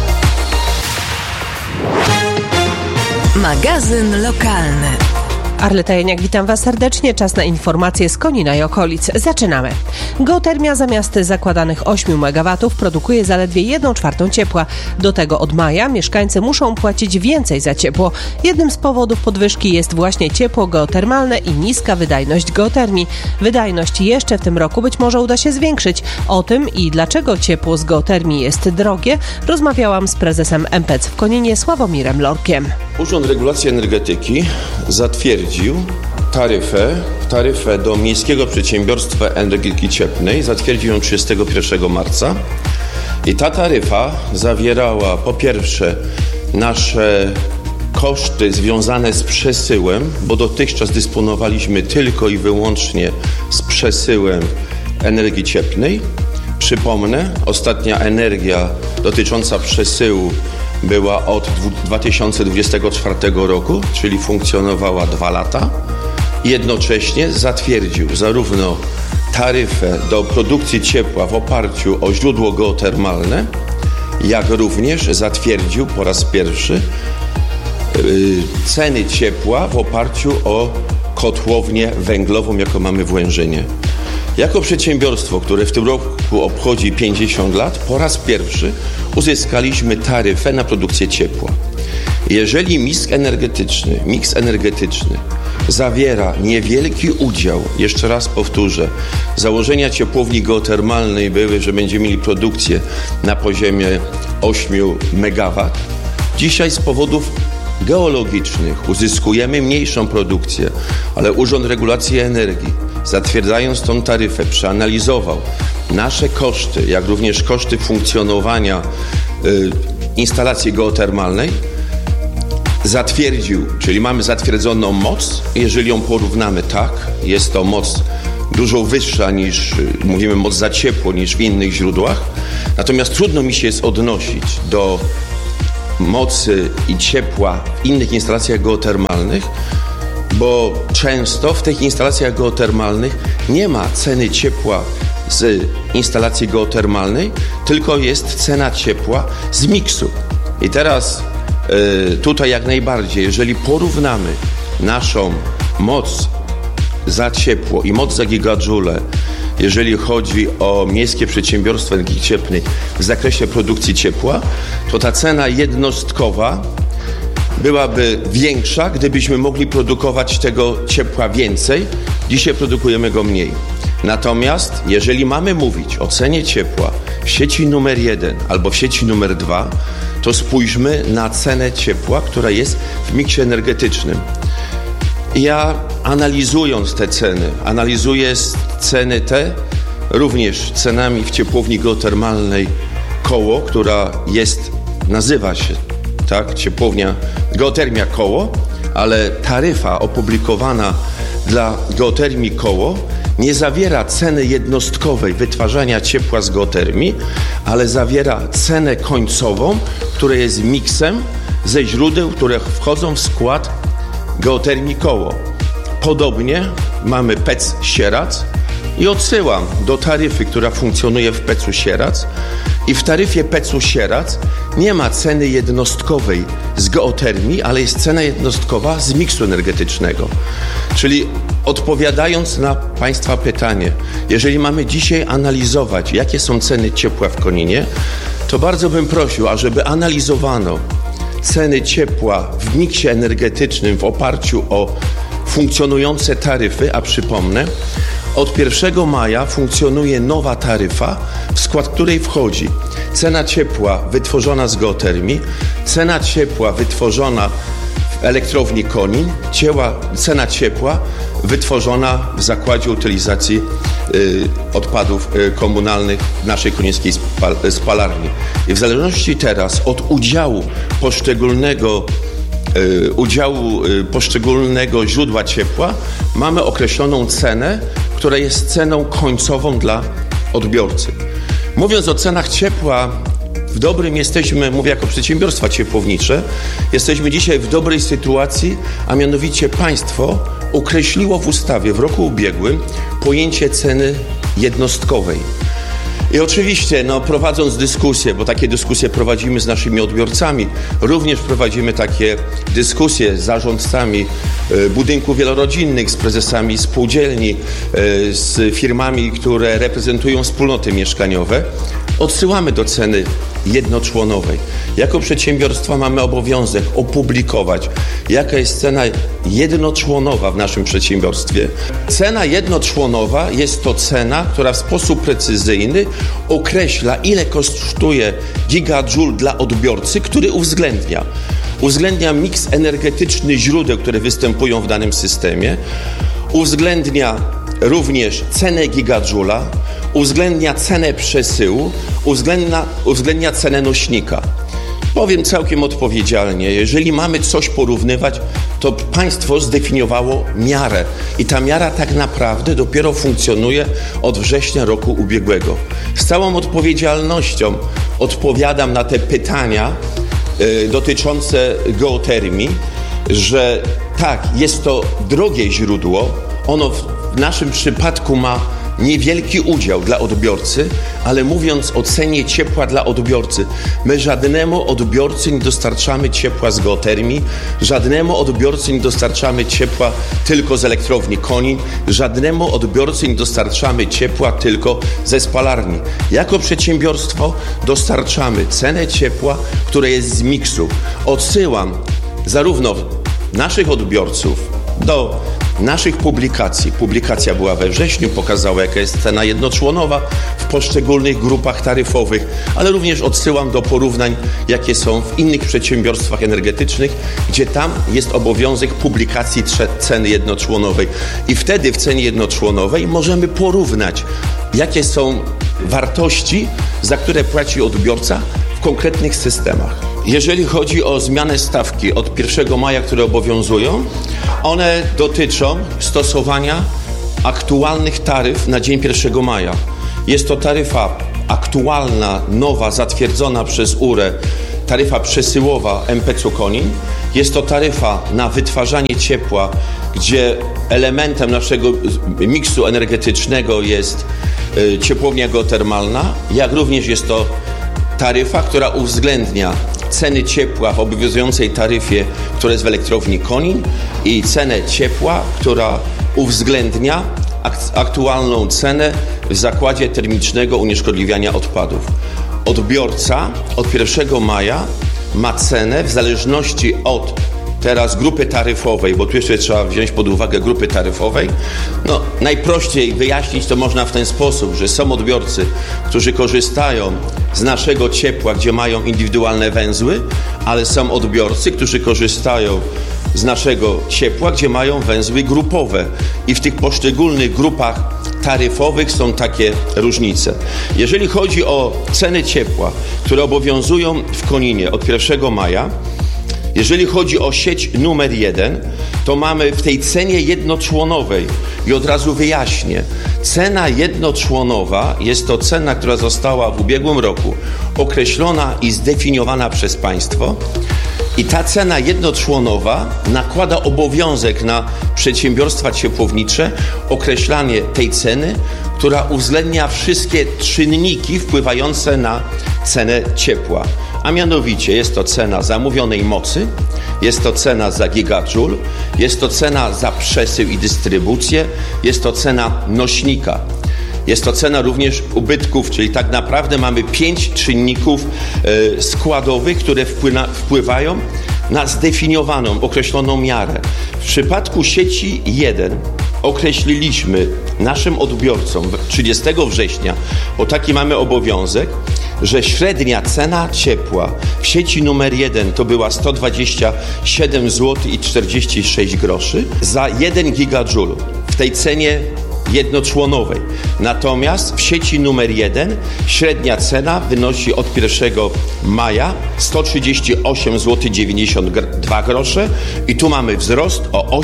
Magazyn lokalny. Arleta Janiak, witam Was serdecznie. Czas na informacje z Konina i okolic. Zaczynamy. Geotermia zamiast zakładanych 8 MW produkuje zaledwie 1/4 ciepła. Do tego od maja mieszkańcy muszą płacić więcej za ciepło. Jednym z powodów podwyżki jest właśnie ciepło geotermalne i niska wydajność geotermii. Wydajność jeszcze w tym roku być może uda się zwiększyć. O tym i dlaczego ciepło z geotermii jest drogie, rozmawiałam z prezesem MPC w Koninie Sławomirem Lorkiem. Urząd Regulacji Energetyki zatwierdził taryfę do Miejskiego Przedsiębiorstwa Energetyki Cieplnej, zatwierdził ją 31 marca I ta taryfa zawierała po pierwsze nasze koszty związane z przesyłem, bo dotychczas dysponowaliśmy tylko i wyłącznie z przesyłem energii cieplnej. Przypomnę, ostatnia energia dotycząca przesyłu była od 2024 roku, czyli funkcjonowała 2 lata. Jednocześnie zatwierdził zarówno taryfę do produkcji ciepła w oparciu o źródło geotermalne, jak również zatwierdził po raz pierwszy ceny ciepła w oparciu o kotłownię węglową, jaką mamy w Łężynie. Jako przedsiębiorstwo, które w tym roku obchodzi 50 lat, po raz pierwszy uzyskaliśmy taryfę na produkcję ciepła. Jeżeli miks energetyczny zawiera niewielki udział, jeszcze raz powtórzę, założenia ciepłowni geotermalnej były, że będziemy mieli produkcję na poziomie 8 MW. Dzisiaj z powodów geologicznych uzyskujemy mniejszą produkcję, ale Urząd Regulacji Energii, zatwierdzając tą taryfę, przeanalizował nasze koszty, jak również koszty funkcjonowania instalacji geotermalnej, zatwierdził, czyli mamy zatwierdzoną moc. Jeżeli ją porównamy, tak, jest to moc dużo wyższa niż, mówimy, moc za ciepło niż w innych źródłach. Natomiast trudno mi się jest odnosić do mocy i ciepła w innych instalacjach geotermalnych, bo często w tych instalacjach geotermalnych nie ma ceny ciepła z instalacji geotermalnej, tylko jest cena ciepła z miksu. I teraz tutaj jak najbardziej, jeżeli porównamy naszą moc za ciepło i moc za gigadżule, jeżeli chodzi o miejskie przedsiębiorstwa energii cieplnej w zakresie produkcji ciepła, to ta cena jednostkowa byłaby większa, gdybyśmy mogli produkować tego ciepła więcej. Dzisiaj produkujemy go mniej. Natomiast jeżeli mamy mówić o cenie ciepła w sieci numer 1 albo w sieci numer 2, to spójrzmy na cenę ciepła, która jest w miksie energetycznym. Ja analizując te ceny, analizuję ceny te również cenami w ciepłowni geotermalnej Koło, która nazywa się tak, ciepłownia geotermia Koło, ale taryfa opublikowana dla geotermii Koło nie zawiera ceny jednostkowej wytwarzania ciepła z geotermii, ale zawiera cenę końcową, która jest miksem ze źródeł, które wchodzą w skład geotermii Koło. Podobnie mamy PEC Sieradz i odsyłam do taryfy, która funkcjonuje w PEC-u Sieradz. I w taryfie PEC-u Sieradz nie ma ceny jednostkowej z geotermii, ale jest cena jednostkowa z miksu energetycznego. Czyli odpowiadając na Państwa pytanie, jeżeli mamy dzisiaj analizować, jakie są ceny ciepła w Koninie, to bardzo bym prosił, ażeby analizowano ceny ciepła w miksie energetycznym w oparciu o funkcjonujące taryfy, a przypomnę, od 1 maja funkcjonuje nowa taryfa, w skład której wchodzi cena ciepła wytworzona z geotermii, cena ciepła wytworzona w elektrowni Konin, cena ciepła wytworzona w zakładzie utylizacji odpadów komunalnych w naszej konińskiej spalarni. I w zależności teraz od udziału poszczególnego źródła ciepła mamy określoną cenę, która jest ceną końcową dla odbiorcy. Mówiąc o cenach ciepła, mówię jako przedsiębiorstwa ciepłownicze, jesteśmy dzisiaj w dobrej sytuacji, a mianowicie państwo określiło w ustawie w roku ubiegłym pojęcie ceny jednostkowej. I oczywiście, prowadząc dyskusje, bo takie dyskusje prowadzimy z naszymi odbiorcami, również prowadzimy takie dyskusje z zarządcami budynków wielorodzinnych, z prezesami spółdzielni, z firmami, które reprezentują wspólnoty mieszkaniowe, odsyłamy do ceny jednoczłonowej. Jako przedsiębiorstwa mamy obowiązek opublikować, jaka jest cena jednoczłonowa w naszym przedsiębiorstwie. Cena jednoczłonowa jest to cena, która w sposób precyzyjny określa, ile kosztuje gigajoule dla odbiorcy, który uwzględnia miks energetyczny źródeł, które występują w danym systemie, uwzględnia również cenę gigadżula, uwzględnia cenę przesyłu, uwzględnia cenę nośnika. Powiem całkiem odpowiedzialnie, jeżeli mamy coś porównywać, to państwo zdefiniowało miarę i ta miara tak naprawdę dopiero funkcjonuje od września roku ubiegłego. Z całą odpowiedzialnością odpowiadam na te pytania dotyczące geotermii, że tak, jest to drogie źródło, ono w naszym przypadku ma niewielki udział dla odbiorcy, ale mówiąc o cenie ciepła dla odbiorcy, my żadnemu odbiorcy nie dostarczamy ciepła z geotermii, żadnemu odbiorcy nie dostarczamy ciepła tylko z elektrowni Konin, żadnemu odbiorcy nie dostarczamy ciepła tylko ze spalarni. Jako przedsiębiorstwo dostarczamy cenę ciepła, która jest z miksu. Odsyłam zarówno naszych odbiorców do naszych publikacji. Publikacja była we wrześniu, pokazała, jaka jest cena jednoczłonowa w poszczególnych grupach taryfowych, ale również odsyłam do porównań, jakie są w innych przedsiębiorstwach energetycznych, gdzie tam jest obowiązek publikacji ceny jednoczłonowej. I wtedy w cenie jednoczłonowej możemy porównać, jakie są wartości, za które płaci odbiorca w konkretnych systemach. Jeżeli chodzi o zmianę stawki od 1 maja, które obowiązują, one dotyczą stosowania aktualnych taryf na dzień 1 maja. Jest to taryfa aktualna, nowa, zatwierdzona przez URE, taryfa przesyłowa MPC Konin. Jest to taryfa na wytwarzanie ciepła, gdzie elementem naszego miksu energetycznego jest ciepłownia geotermalna, jak również jest to taryfa, która uwzględnia ceny ciepła w obowiązującej taryfie, która jest w elektrowni Konin i cenę ciepła, która uwzględnia aktualną cenę w zakładzie termicznego unieszkodliwiania odpadów. Odbiorca od 1 maja ma cenę w zależności od teraz grupy taryfowej, bo tu jeszcze trzeba wziąć pod uwagę grupy taryfowej. No, najprościej wyjaśnić to można w ten sposób, że są odbiorcy, którzy korzystają z naszego ciepła, gdzie mają indywidualne węzły, ale są odbiorcy, którzy korzystają z naszego ciepła, gdzie mają węzły grupowe. I w tych poszczególnych grupach taryfowych są takie różnice. Jeżeli chodzi o ceny ciepła, które obowiązują w Koninie od 1 maja, jeżeli chodzi o sieć numer 1, to mamy w tej cenie jednoczłonowej i od razu wyjaśnię, cena jednoczłonowa jest to cena, która została w ubiegłym roku określona i zdefiniowana przez państwo i ta cena jednoczłonowa nakłada obowiązek na przedsiębiorstwa ciepłownicze określanie tej ceny, która uwzględnia wszystkie czynniki wpływające na cenę ciepła. A mianowicie jest to cena zamówionej mocy, jest to cena za gigajoule, jest to cena za przesył i dystrybucję, jest to cena nośnika. Jest to cena również ubytków, czyli tak naprawdę mamy 5 czynników składowych, które wpływają na zdefiniowaną, określoną miarę. W przypadku sieci 1 określiliśmy naszym odbiorcom 30 września, bo taki mamy obowiązek, że średnia cena ciepła w sieci numer 1 to była 127 zł i 46 groszy za 1 gigajoule w tej cenie jednoczłonowej. Natomiast w sieci numer 1 średnia cena wynosi od 1 maja 138 zł 92 grosze i tu mamy wzrost o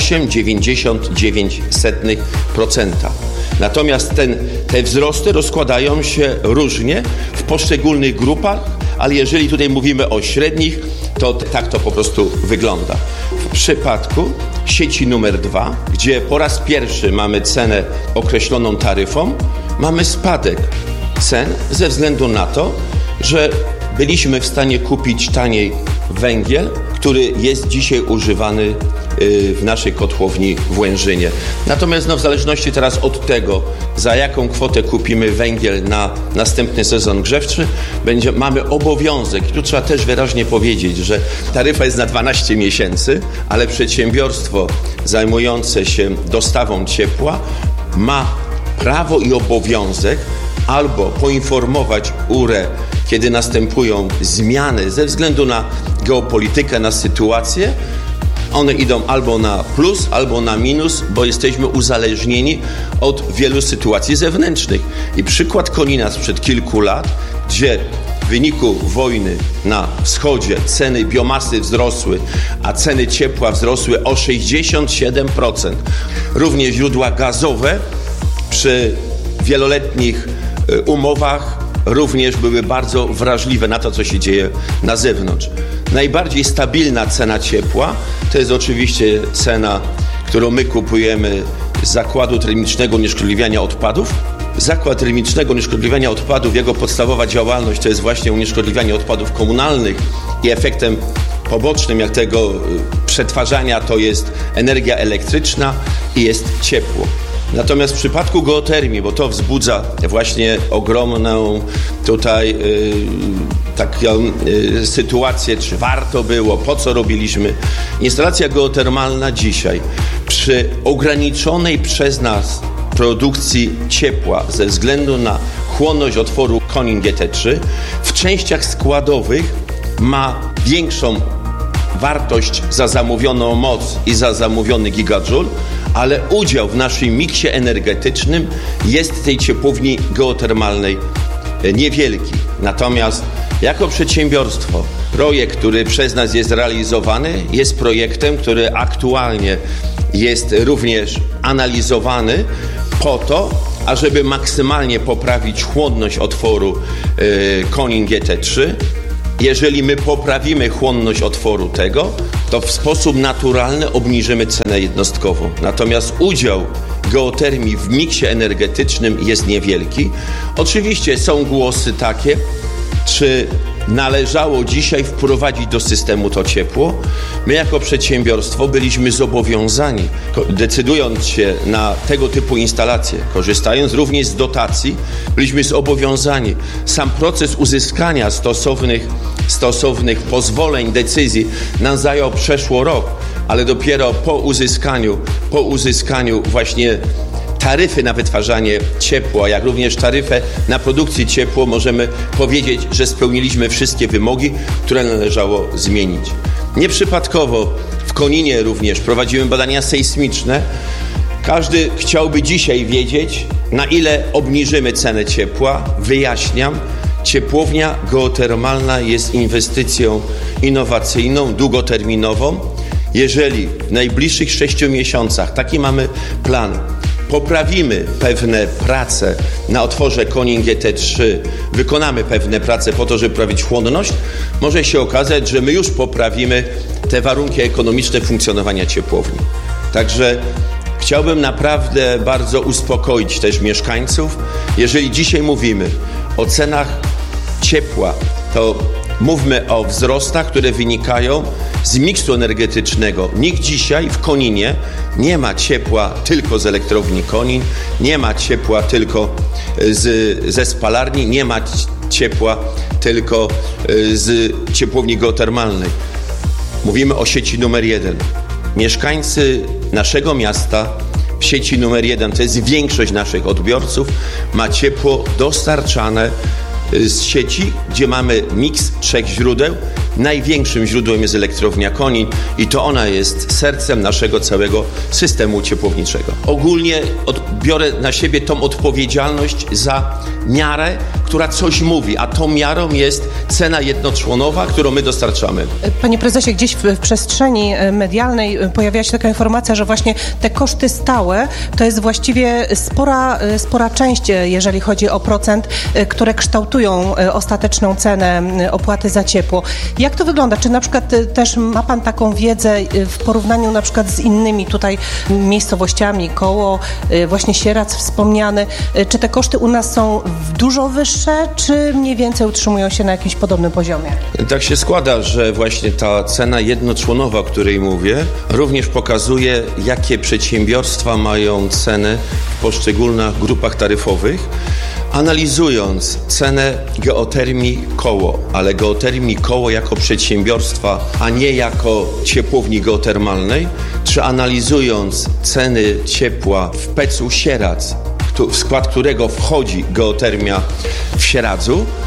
8,99%. Natomiast te wzrosty rozkładają się różnie w poszczególnych grupach, ale jeżeli tutaj mówimy o średnich, to tak to po prostu wygląda. W przypadku sieci numer 2, gdzie po raz pierwszy mamy cenę określoną taryfą, mamy spadek cen ze względu na to, że byliśmy w stanie kupić taniej węgiel, który jest dzisiaj używany w naszej kotłowni w Łężynie. Natomiast w zależności teraz od tego, za jaką kwotę kupimy węgiel na następny sezon grzewczy, mamy obowiązek, tu trzeba też wyraźnie powiedzieć, że taryfa jest na 12 miesięcy, ale przedsiębiorstwo zajmujące się dostawą ciepła ma prawo i obowiązek albo poinformować URE, kiedy następują zmiany ze względu na geopolitykę, na sytuację, one idą albo na plus, albo na minus, bo jesteśmy uzależnieni od wielu sytuacji zewnętrznych. I przykład Konina sprzed kilku lat, gdzie w wyniku wojny na wschodzie ceny biomasy wzrosły, a ceny ciepła wzrosły o 67%. Również źródła gazowe przy wieloletnich umowach również były bardzo wrażliwe na to, co się dzieje na zewnątrz. Najbardziej stabilna cena ciepła to jest oczywiście cena, którą my kupujemy z zakładu termicznego unieszkodliwiania odpadów. Zakład termicznego unieszkodliwiania odpadów, jego podstawowa działalność to jest właśnie unieszkodliwianie odpadów komunalnych i efektem pobocznym jak tego przetwarzania to jest energia elektryczna i jest ciepło. Natomiast w przypadku geotermii, bo to wzbudza właśnie ogromną tutaj taką sytuację, czy warto było, po co robiliśmy. Instalacja geotermalna dzisiaj przy ograniczonej przez nas produkcji ciepła ze względu na chłonność otworu Konin GT3 w częściach składowych ma większą wartość za zamówioną moc i za zamówiony gigajoule, ale udział w naszym miksie energetycznym jest tej ciepłowni geotermalnej niewielki. Natomiast jako przedsiębiorstwo projekt, który przez nas jest realizowany, jest projektem, który aktualnie jest również analizowany po to, ażeby maksymalnie poprawić chłonność otworu Konin GT3. Jeżeli my poprawimy chłonność otworu tego, to w sposób naturalny obniżymy cenę jednostkową. Natomiast udział geotermii w miksie energetycznym jest niewielki. Oczywiście są głosy takie, czy należało dzisiaj wprowadzić do systemu to ciepło. My jako przedsiębiorstwo byliśmy zobowiązani, decydując się na tego typu instalacje, korzystając również z dotacji, byliśmy zobowiązani. Sam proces uzyskania stosownych pozwoleń, decyzji nam zajął przeszło rok, ale dopiero po uzyskaniu właśnie taryfy na wytwarzanie ciepła, jak również taryfę na produkcję ciepła, możemy powiedzieć, że spełniliśmy wszystkie wymogi, które należało zmienić. Nieprzypadkowo w Koninie również prowadzimy badania sejsmiczne. Każdy chciałby dzisiaj wiedzieć, na ile obniżymy cenę ciepła. Wyjaśniam, ciepłownia geotermalna jest inwestycją innowacyjną, długoterminową. Jeżeli w najbliższych 6 miesiącach, taki mamy plan, poprawimy pewne prace na otworze Konin GT3, wykonamy pewne prace po to, żeby poprawić chłonność, może się okazać, że my już poprawimy te warunki ekonomiczne funkcjonowania ciepłowni. Także chciałbym naprawdę bardzo uspokoić też mieszkańców. Jeżeli dzisiaj mówimy o cenach ciepła, to mówmy o wzrostach, które wynikają z miksu energetycznego. Nikt dzisiaj w Koninie nie ma ciepła tylko z elektrowni Konin, nie ma ciepła tylko ze spalarni, nie ma ciepła tylko z ciepłowni geotermalnej. Mówimy o sieci numer 1. Mieszkańcy naszego miasta w sieci numer 1, to jest większość naszych odbiorców, ma ciepło dostarczane z sieci, gdzie mamy miks 3 źródeł. Największym źródłem jest elektrownia Konin i to ona jest sercem naszego całego systemu ciepłowniczego. Ogólnie biorę na siebie tą odpowiedzialność za miarę, która coś mówi, a tą miarą jest cena jednoczłonowa, którą my dostarczamy. Panie prezesie, gdzieś w przestrzeni medialnej pojawiła się taka informacja, że właśnie te koszty stałe to jest właściwie spora część, jeżeli chodzi o procent, które kształtują ostateczną cenę opłaty za ciepło. Jak to wygląda? Czy na przykład też ma pan taką wiedzę w porównaniu na przykład z innymi tutaj miejscowościami, koło właśnie Sieradz wspomniany, czy te koszty u nas są dużo wyższe, czy mniej więcej utrzymują się na jakimś podobnym poziomie? Tak się składa, że właśnie ta cena jednoczłonowa, o której mówię, również pokazuje, jakie przedsiębiorstwa mają ceny w poszczególnych grupach taryfowych. Analizując cenę geotermii koło, ale geotermii koło jako przedsiębiorstwa, a nie jako ciepłowni geotermalnej, czy analizując ceny ciepła w PEC-u Sieradz, w skład którego wchodzi geotermia w Sieradzu,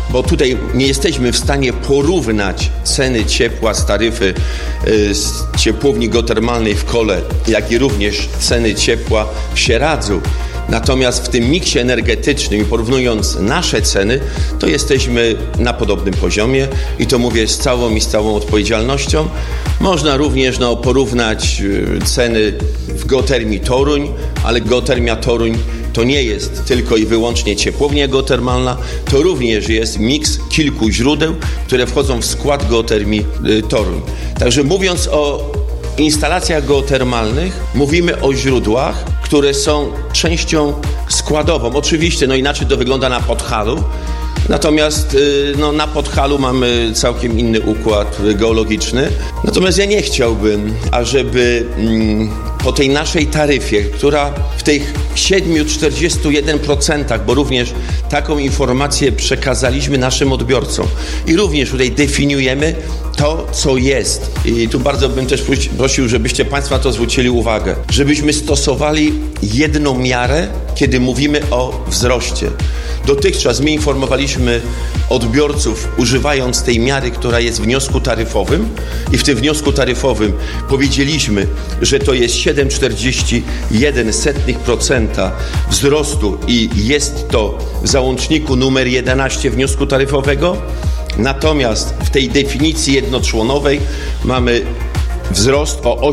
bo tutaj nie jesteśmy w stanie porównać ceny ciepła z taryfy z ciepłowni geotermalnej w Kole, jak i również ceny ciepła w Sieradzu. Natomiast w tym miksie energetycznym, porównując nasze ceny, to jesteśmy na podobnym poziomie i to mówię z całą odpowiedzialnością. Można również porównać ceny w geotermii Toruń, ale geotermia Toruń to nie jest tylko i wyłącznie ciepłownia geotermalna, to również jest miks kilku źródeł, które wchodzą w skład geotermii Toruń. Także mówiąc o instalacjach geotermalnych, mówimy o źródłach, które są częścią składową. Oczywiście, inaczej to wygląda na Podhalu, natomiast na Podhalu mamy całkiem inny układ geologiczny. Natomiast ja nie chciałbym, ażeby po tej naszej taryfie, która w tych 7,41%, bo również taką informację przekazaliśmy naszym odbiorcom i również tutaj definiujemy to, co jest. I tu bardzo bym też prosił, żebyście Państwo na to zwrócili uwagę, żebyśmy stosowali jedną miarę, kiedy mówimy o wzroście. Dotychczas my informowaliśmy odbiorców, używając tej miary, która jest w wniosku taryfowym i w tym wniosku taryfowym powiedzieliśmy, że to jest 7,41% wzrostu i jest to w załączniku numer 11 wniosku taryfowego. Natomiast w tej definicji jednoczłonowej mamy wzrost o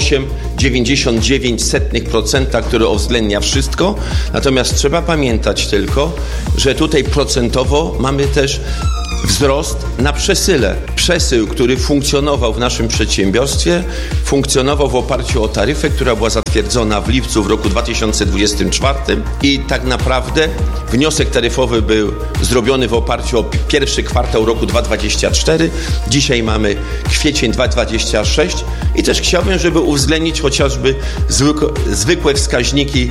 8,99%, który uwzględnia wszystko. Natomiast trzeba pamiętać tylko, że tutaj procentowo mamy też wzrost na przesyle. Przesył, który funkcjonował w naszym przedsiębiorstwie, funkcjonował w oparciu o taryfę, która była zatwierdzona w lipcu w roku 2024 i tak naprawdę wniosek taryfowy był zrobiony w oparciu o pierwszy kwartał roku 2024. Dzisiaj mamy kwiecień 2026 i też chciałbym, żeby uwzględnić chociażby zwykłe wskaźniki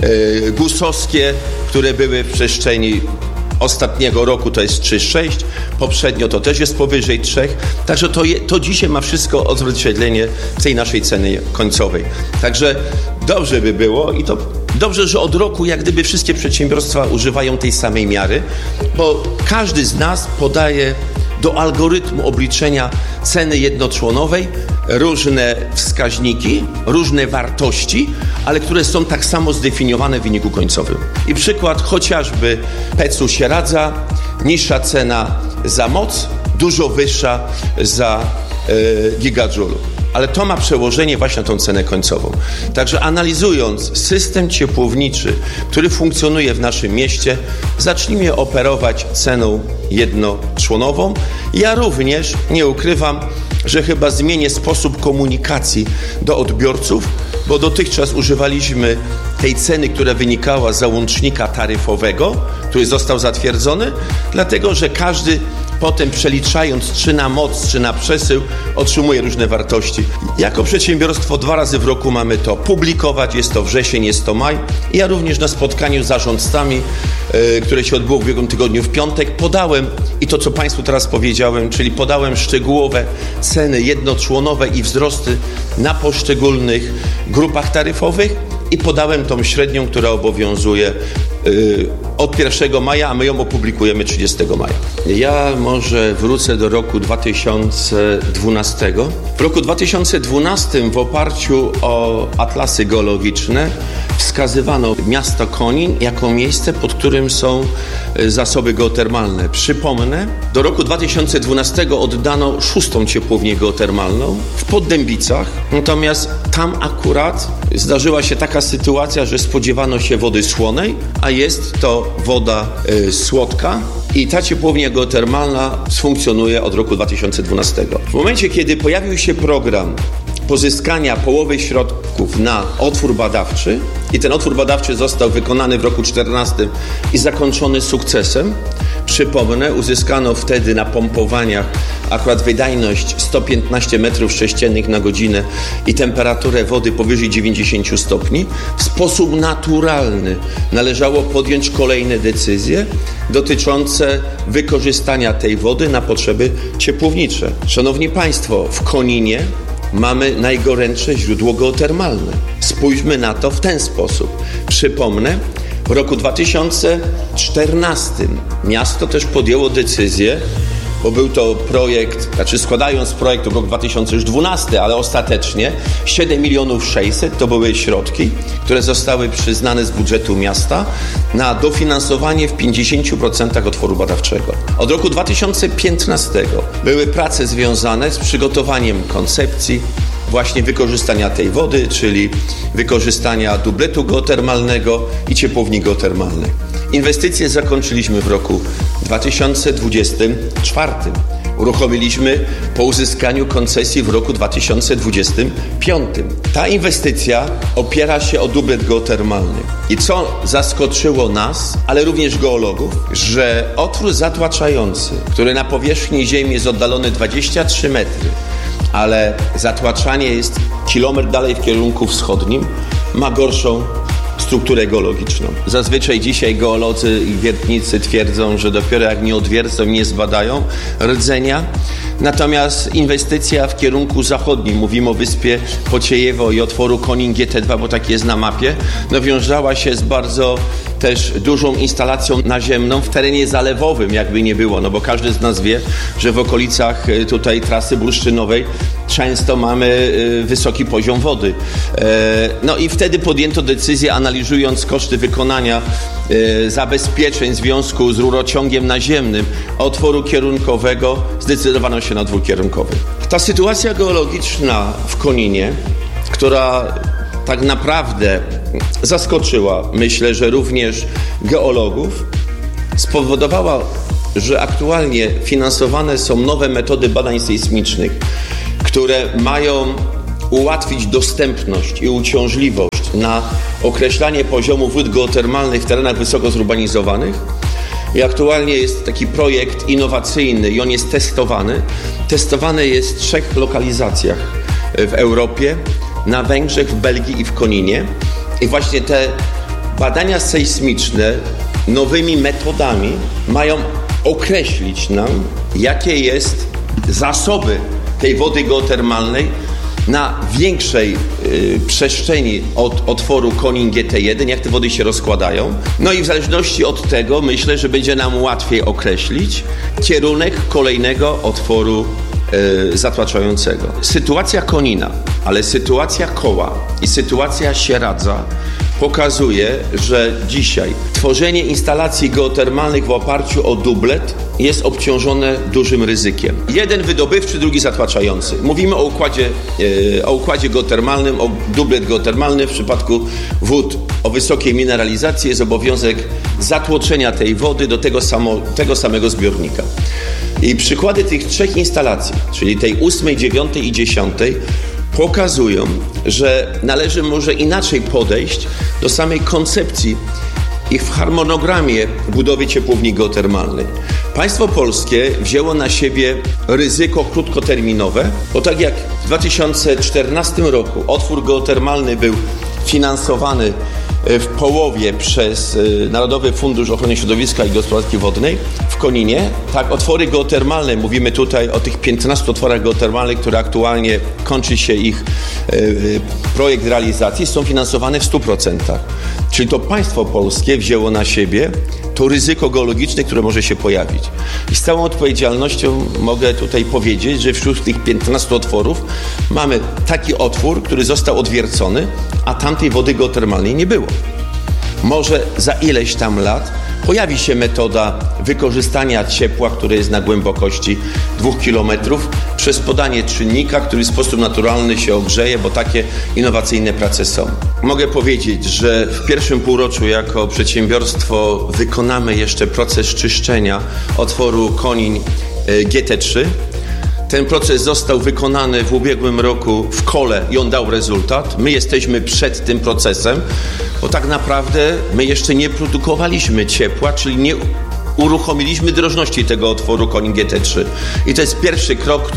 GUS-owskie, które były w przestrzeni ostatniego roku, to jest 3,6, poprzednio to też jest powyżej 3, także to dzisiaj ma wszystko odzwierciedlenie w tej naszej cenie końcowej. Także dobrze by było i to dobrze, że od roku jak gdyby wszystkie przedsiębiorstwa używają tej samej miary, bo każdy z nas podaje do algorytmu obliczenia ceny jednoczłonowej różne wskaźniki, różne wartości, ale które są tak samo zdefiniowane w wyniku końcowym. I przykład chociażby PEC-u Sieradza, niższa cena za moc, dużo wyższa za gigadżulu. Ale to ma przełożenie właśnie na tą cenę końcową. Także analizując system ciepłowniczy, który funkcjonuje w naszym mieście, zacznijmy operować ceną jednoczłonową. Ja również nie ukrywam, że chyba zmienię sposób komunikacji do odbiorców, bo dotychczas używaliśmy tej ceny, która wynikała z załącznika taryfowego, który został zatwierdzony, dlatego że każdy potem przeliczając czy na moc, czy na przesył, otrzymuje różne wartości. Jako przedsiębiorstwo 2 razy w roku mamy to publikować, jest to wrzesień, jest to maj. Ja również na spotkaniu z zarządcami, które się odbyło w ubiegłym tygodniu w piątek, podałem i to, co Państwu teraz powiedziałem, czyli podałem szczegółowe ceny jednoczłonowe i wzrosty na poszczególnych grupach taryfowych i podałem tą średnią, która obowiązuje od 1 maja, a my ją opublikujemy 30 maja. Ja może wrócę do roku 2012. W roku 2012 w oparciu o atlasy geologiczne wskazywano miasto Konin jako miejsce, pod którym są zasoby geotermalne. Przypomnę, do roku 2012 oddano 6. ciepłownię geotermalną w Poddębicach, natomiast tam akurat zdarzyła się taka sytuacja, że spodziewano się wody słonej, a jest to woda słodka i ta ciepłownia geotermalna funkcjonuje od roku 2012. W momencie, kiedy pojawił się program pozyskania połowy środków na otwór badawczy i ten otwór badawczy został wykonany w roku 2014 i zakończony sukcesem. Przypomnę, uzyskano wtedy na pompowaniach akurat wydajność 115 m3 na godzinę i temperaturę wody powyżej 90 stopni. W sposób naturalny należało podjąć kolejne decyzje dotyczące wykorzystania tej wody na potrzeby ciepłownicze. Szanowni Państwo, w Koninie mamy najgorętsze źródło geotermalne. Spójrzmy na to w ten sposób. Przypomnę, W roku 2014 miasto też podjęło decyzję, bo był to projekt, składając projekt w roku 2012, ale ostatecznie 7 600 000 to były środki, które zostały przyznane z budżetu miasta na dofinansowanie w 50% otworu badawczego. Od roku 2015 były prace związane z przygotowaniem koncepcji właśnie wykorzystania tej wody, czyli wykorzystania dubletu geotermalnego i ciepłowni geotermalnej. Inwestycje zakończyliśmy w roku 2024. Uruchomiliśmy po uzyskaniu koncesji w roku 2025. Ta inwestycja opiera się o dublet geotermalny. I co zaskoczyło nas, ale również geologów, że otwór zatłaczający, który na powierzchni ziemi jest oddalony 23 metry, ale zatłaczanie jest kilometr dalej w kierunku wschodnim, ma gorszą strukturę geologiczną. Zazwyczaj dzisiaj geolodzy i wiertnicy twierdzą, że dopiero jak nie odwiercą, nie zbadają rdzenia. Natomiast inwestycja w kierunku zachodnim, mówimy o wyspie Pociejewo i otworu Konin GT2, bo tak jest na mapie, wiązała się z bardzo też dużą instalacją naziemną w terenie zalewowym, jakby nie było, bo każdy z nas wie, że w okolicach tutaj trasy bursztynowej często mamy wysoki poziom wody. I wtedy podjęto decyzję, analizując koszty wykonania zabezpieczeń w związku z rurociągiem naziemnym otworu kierunkowego, zdecydowano się na dwukierunkowy. Ta sytuacja geologiczna w Koninie, która tak naprawdę zaskoczyła, myślę, że również geologów, spowodowała, że aktualnie finansowane są nowe metody badań sejsmicznych, które mają ułatwić dostępność i uciążliwość na określanie poziomu wód geotermalnych w terenach wysoko zurbanizowanych. I aktualnie jest taki projekt innowacyjny i on jest testowany. Testowany jest w 3 lokalizacjach w Europie, na Węgrzech, w Belgii i w Koninie. I właśnie te badania sejsmiczne nowymi metodami mają określić nam, jakie jest zasoby tej wody geotermalnej na większej przestrzeni od otworu Konin GT1, jak te wody się rozkładają. I w zależności od tego myślę, że będzie nam łatwiej określić kierunek kolejnego otworu zatłaczającego. Sytuacja Konina, ale sytuacja Koła i sytuacja Sieradza pokazuje, że dzisiaj tworzenie instalacji geotermalnych w oparciu o dublet jest obciążone dużym ryzykiem. Jeden wydobywczy, drugi zatłaczający. Mówimy o układzie geotermalnym, o dublet geotermalny. W przypadku wód o wysokiej mineralizacji jest obowiązek zatłoczenia tej wody do tego samego zbiornika. I przykłady tych 3 instalacji, czyli tej 8, 9 i 10, pokazują, że należy może inaczej podejść do samej koncepcji i w harmonogramie budowy ciepłowni geotermalnej. Państwo polskie wzięło na siebie ryzyko krótkoterminowe, bo tak jak w 2014 roku otwór geotermalny był finansowany w połowie przez Narodowy Fundusz Ochrony Środowiska i Gospodarki Wodnej w Koninie. Tak, otwory geotermalne, mówimy tutaj o tych 15 otworach geotermalnych, które aktualnie kończy się ich projekt realizacji, są finansowane w 100%. Czyli to państwo polskie wzięło na siebie to ryzyko geologiczne, które może się pojawić. I z całą odpowiedzialnością mogę tutaj powiedzieć, że wśród tych 15 otworów mamy taki otwór, który został odwiercony, a tamtej wody geotermalnej nie było. Może za ileś tam lat pojawi się metoda wykorzystania ciepła, które jest na głębokości 2 km, przez podanie czynnika, który w sposób naturalny się ogrzeje, bo takie innowacyjne prace są. Mogę powiedzieć, że w pierwszym półroczu jako przedsiębiorstwo wykonamy jeszcze proces czyszczenia otworu Konin GT3. Ten proces został wykonany w ubiegłym roku w Kole i on dał rezultat. My jesteśmy przed tym procesem, bo tak naprawdę my jeszcze nie produkowaliśmy ciepła, czyli nie uruchomiliśmy drożności tego otworu Konin GT3. I to jest pierwszy krok,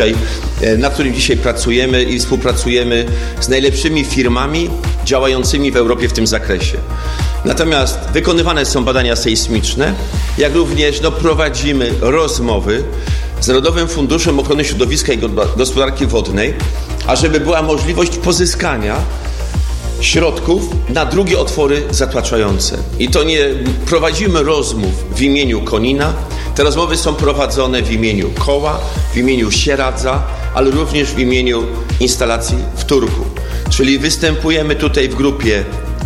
nad którym dzisiaj pracujemy i współpracujemy z najlepszymi firmami działającymi w Europie w tym zakresie. Natomiast wykonywane są badania sejsmiczne, jak również prowadzimy rozmowy z Narodowym Funduszem Ochrony Środowiska i Gospodarki Wodnej, ażeby była możliwość pozyskania środków na drugie otwory zatłaczające. I to nie prowadzimy rozmów w imieniu Konina. Te rozmowy są prowadzone w imieniu koła, w imieniu Sieradza, ale również w imieniu instalacji w Turku. Czyli występujemy tutaj w grupie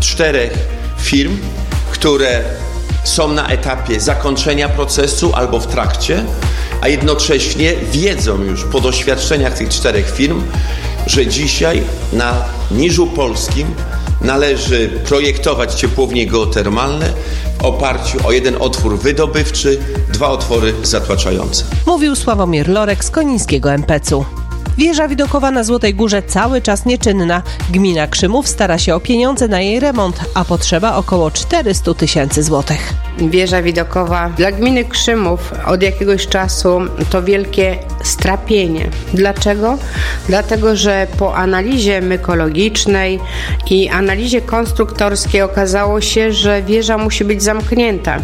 4 firm, które są na etapie zakończenia procesu albo w trakcie, a jednocześnie wiedzą już po doświadczeniach tych 4 firm, że dzisiaj na Niżu Polskim należy projektować ciepłownie geotermalne w oparciu o 1 otwór wydobywczy, 2 otwory zatłaczające. Mówił Sławomir Lorek z konińskiego MPC-u. Wieża widokowa na Złotej Górze cały czas nieczynna. Gmina Krzymów stara się o pieniądze na jej remont, a potrzeba około 400 000 złotych. Wieża widokowa dla gminy Krzymów od jakiegoś czasu to wielkie strapienie. Dlaczego? Dlatego, że po analizie mykologicznej i analizie konstruktorskiej okazało się, że wieża musi być zamknięta,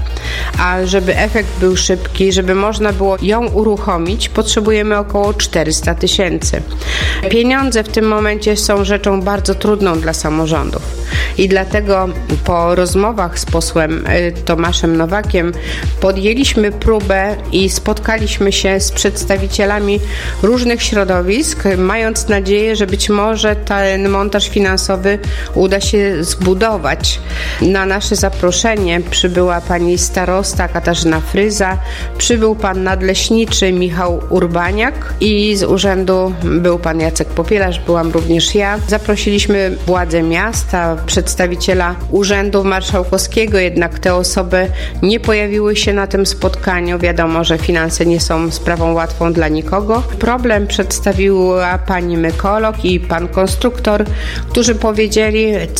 a żeby efekt był szybki, żeby można było ją uruchomić, potrzebujemy około 400 000. Pieniądze w tym momencie są rzeczą bardzo trudną dla samorządów i dlatego po rozmowach z posłem Tomaszem Nowakiem podjęliśmy próbę i spotkaliśmy się z przedstawicielami różnych środowisk, mając nadzieję, że być może ten montaż finansowy uda się zbudować. Na nasze zaproszenie przybyła pani starosta Katarzyna Fryza, przybył pan nadleśniczy Michał Urbaniak i z urzędu był pan Jacek Popielarz, byłam również ja. Zaprosiliśmy władze miasta, przedstawiciela Urzędu Marszałkowskiego, jednak te osoby nie pojawiły się na tym spotkaniu. Wiadomo, że finanse nie są sprawą łatwą dla nikogo. Problem przedstawiła pani mykolog i pan konstruktor, którzy powiedzieli,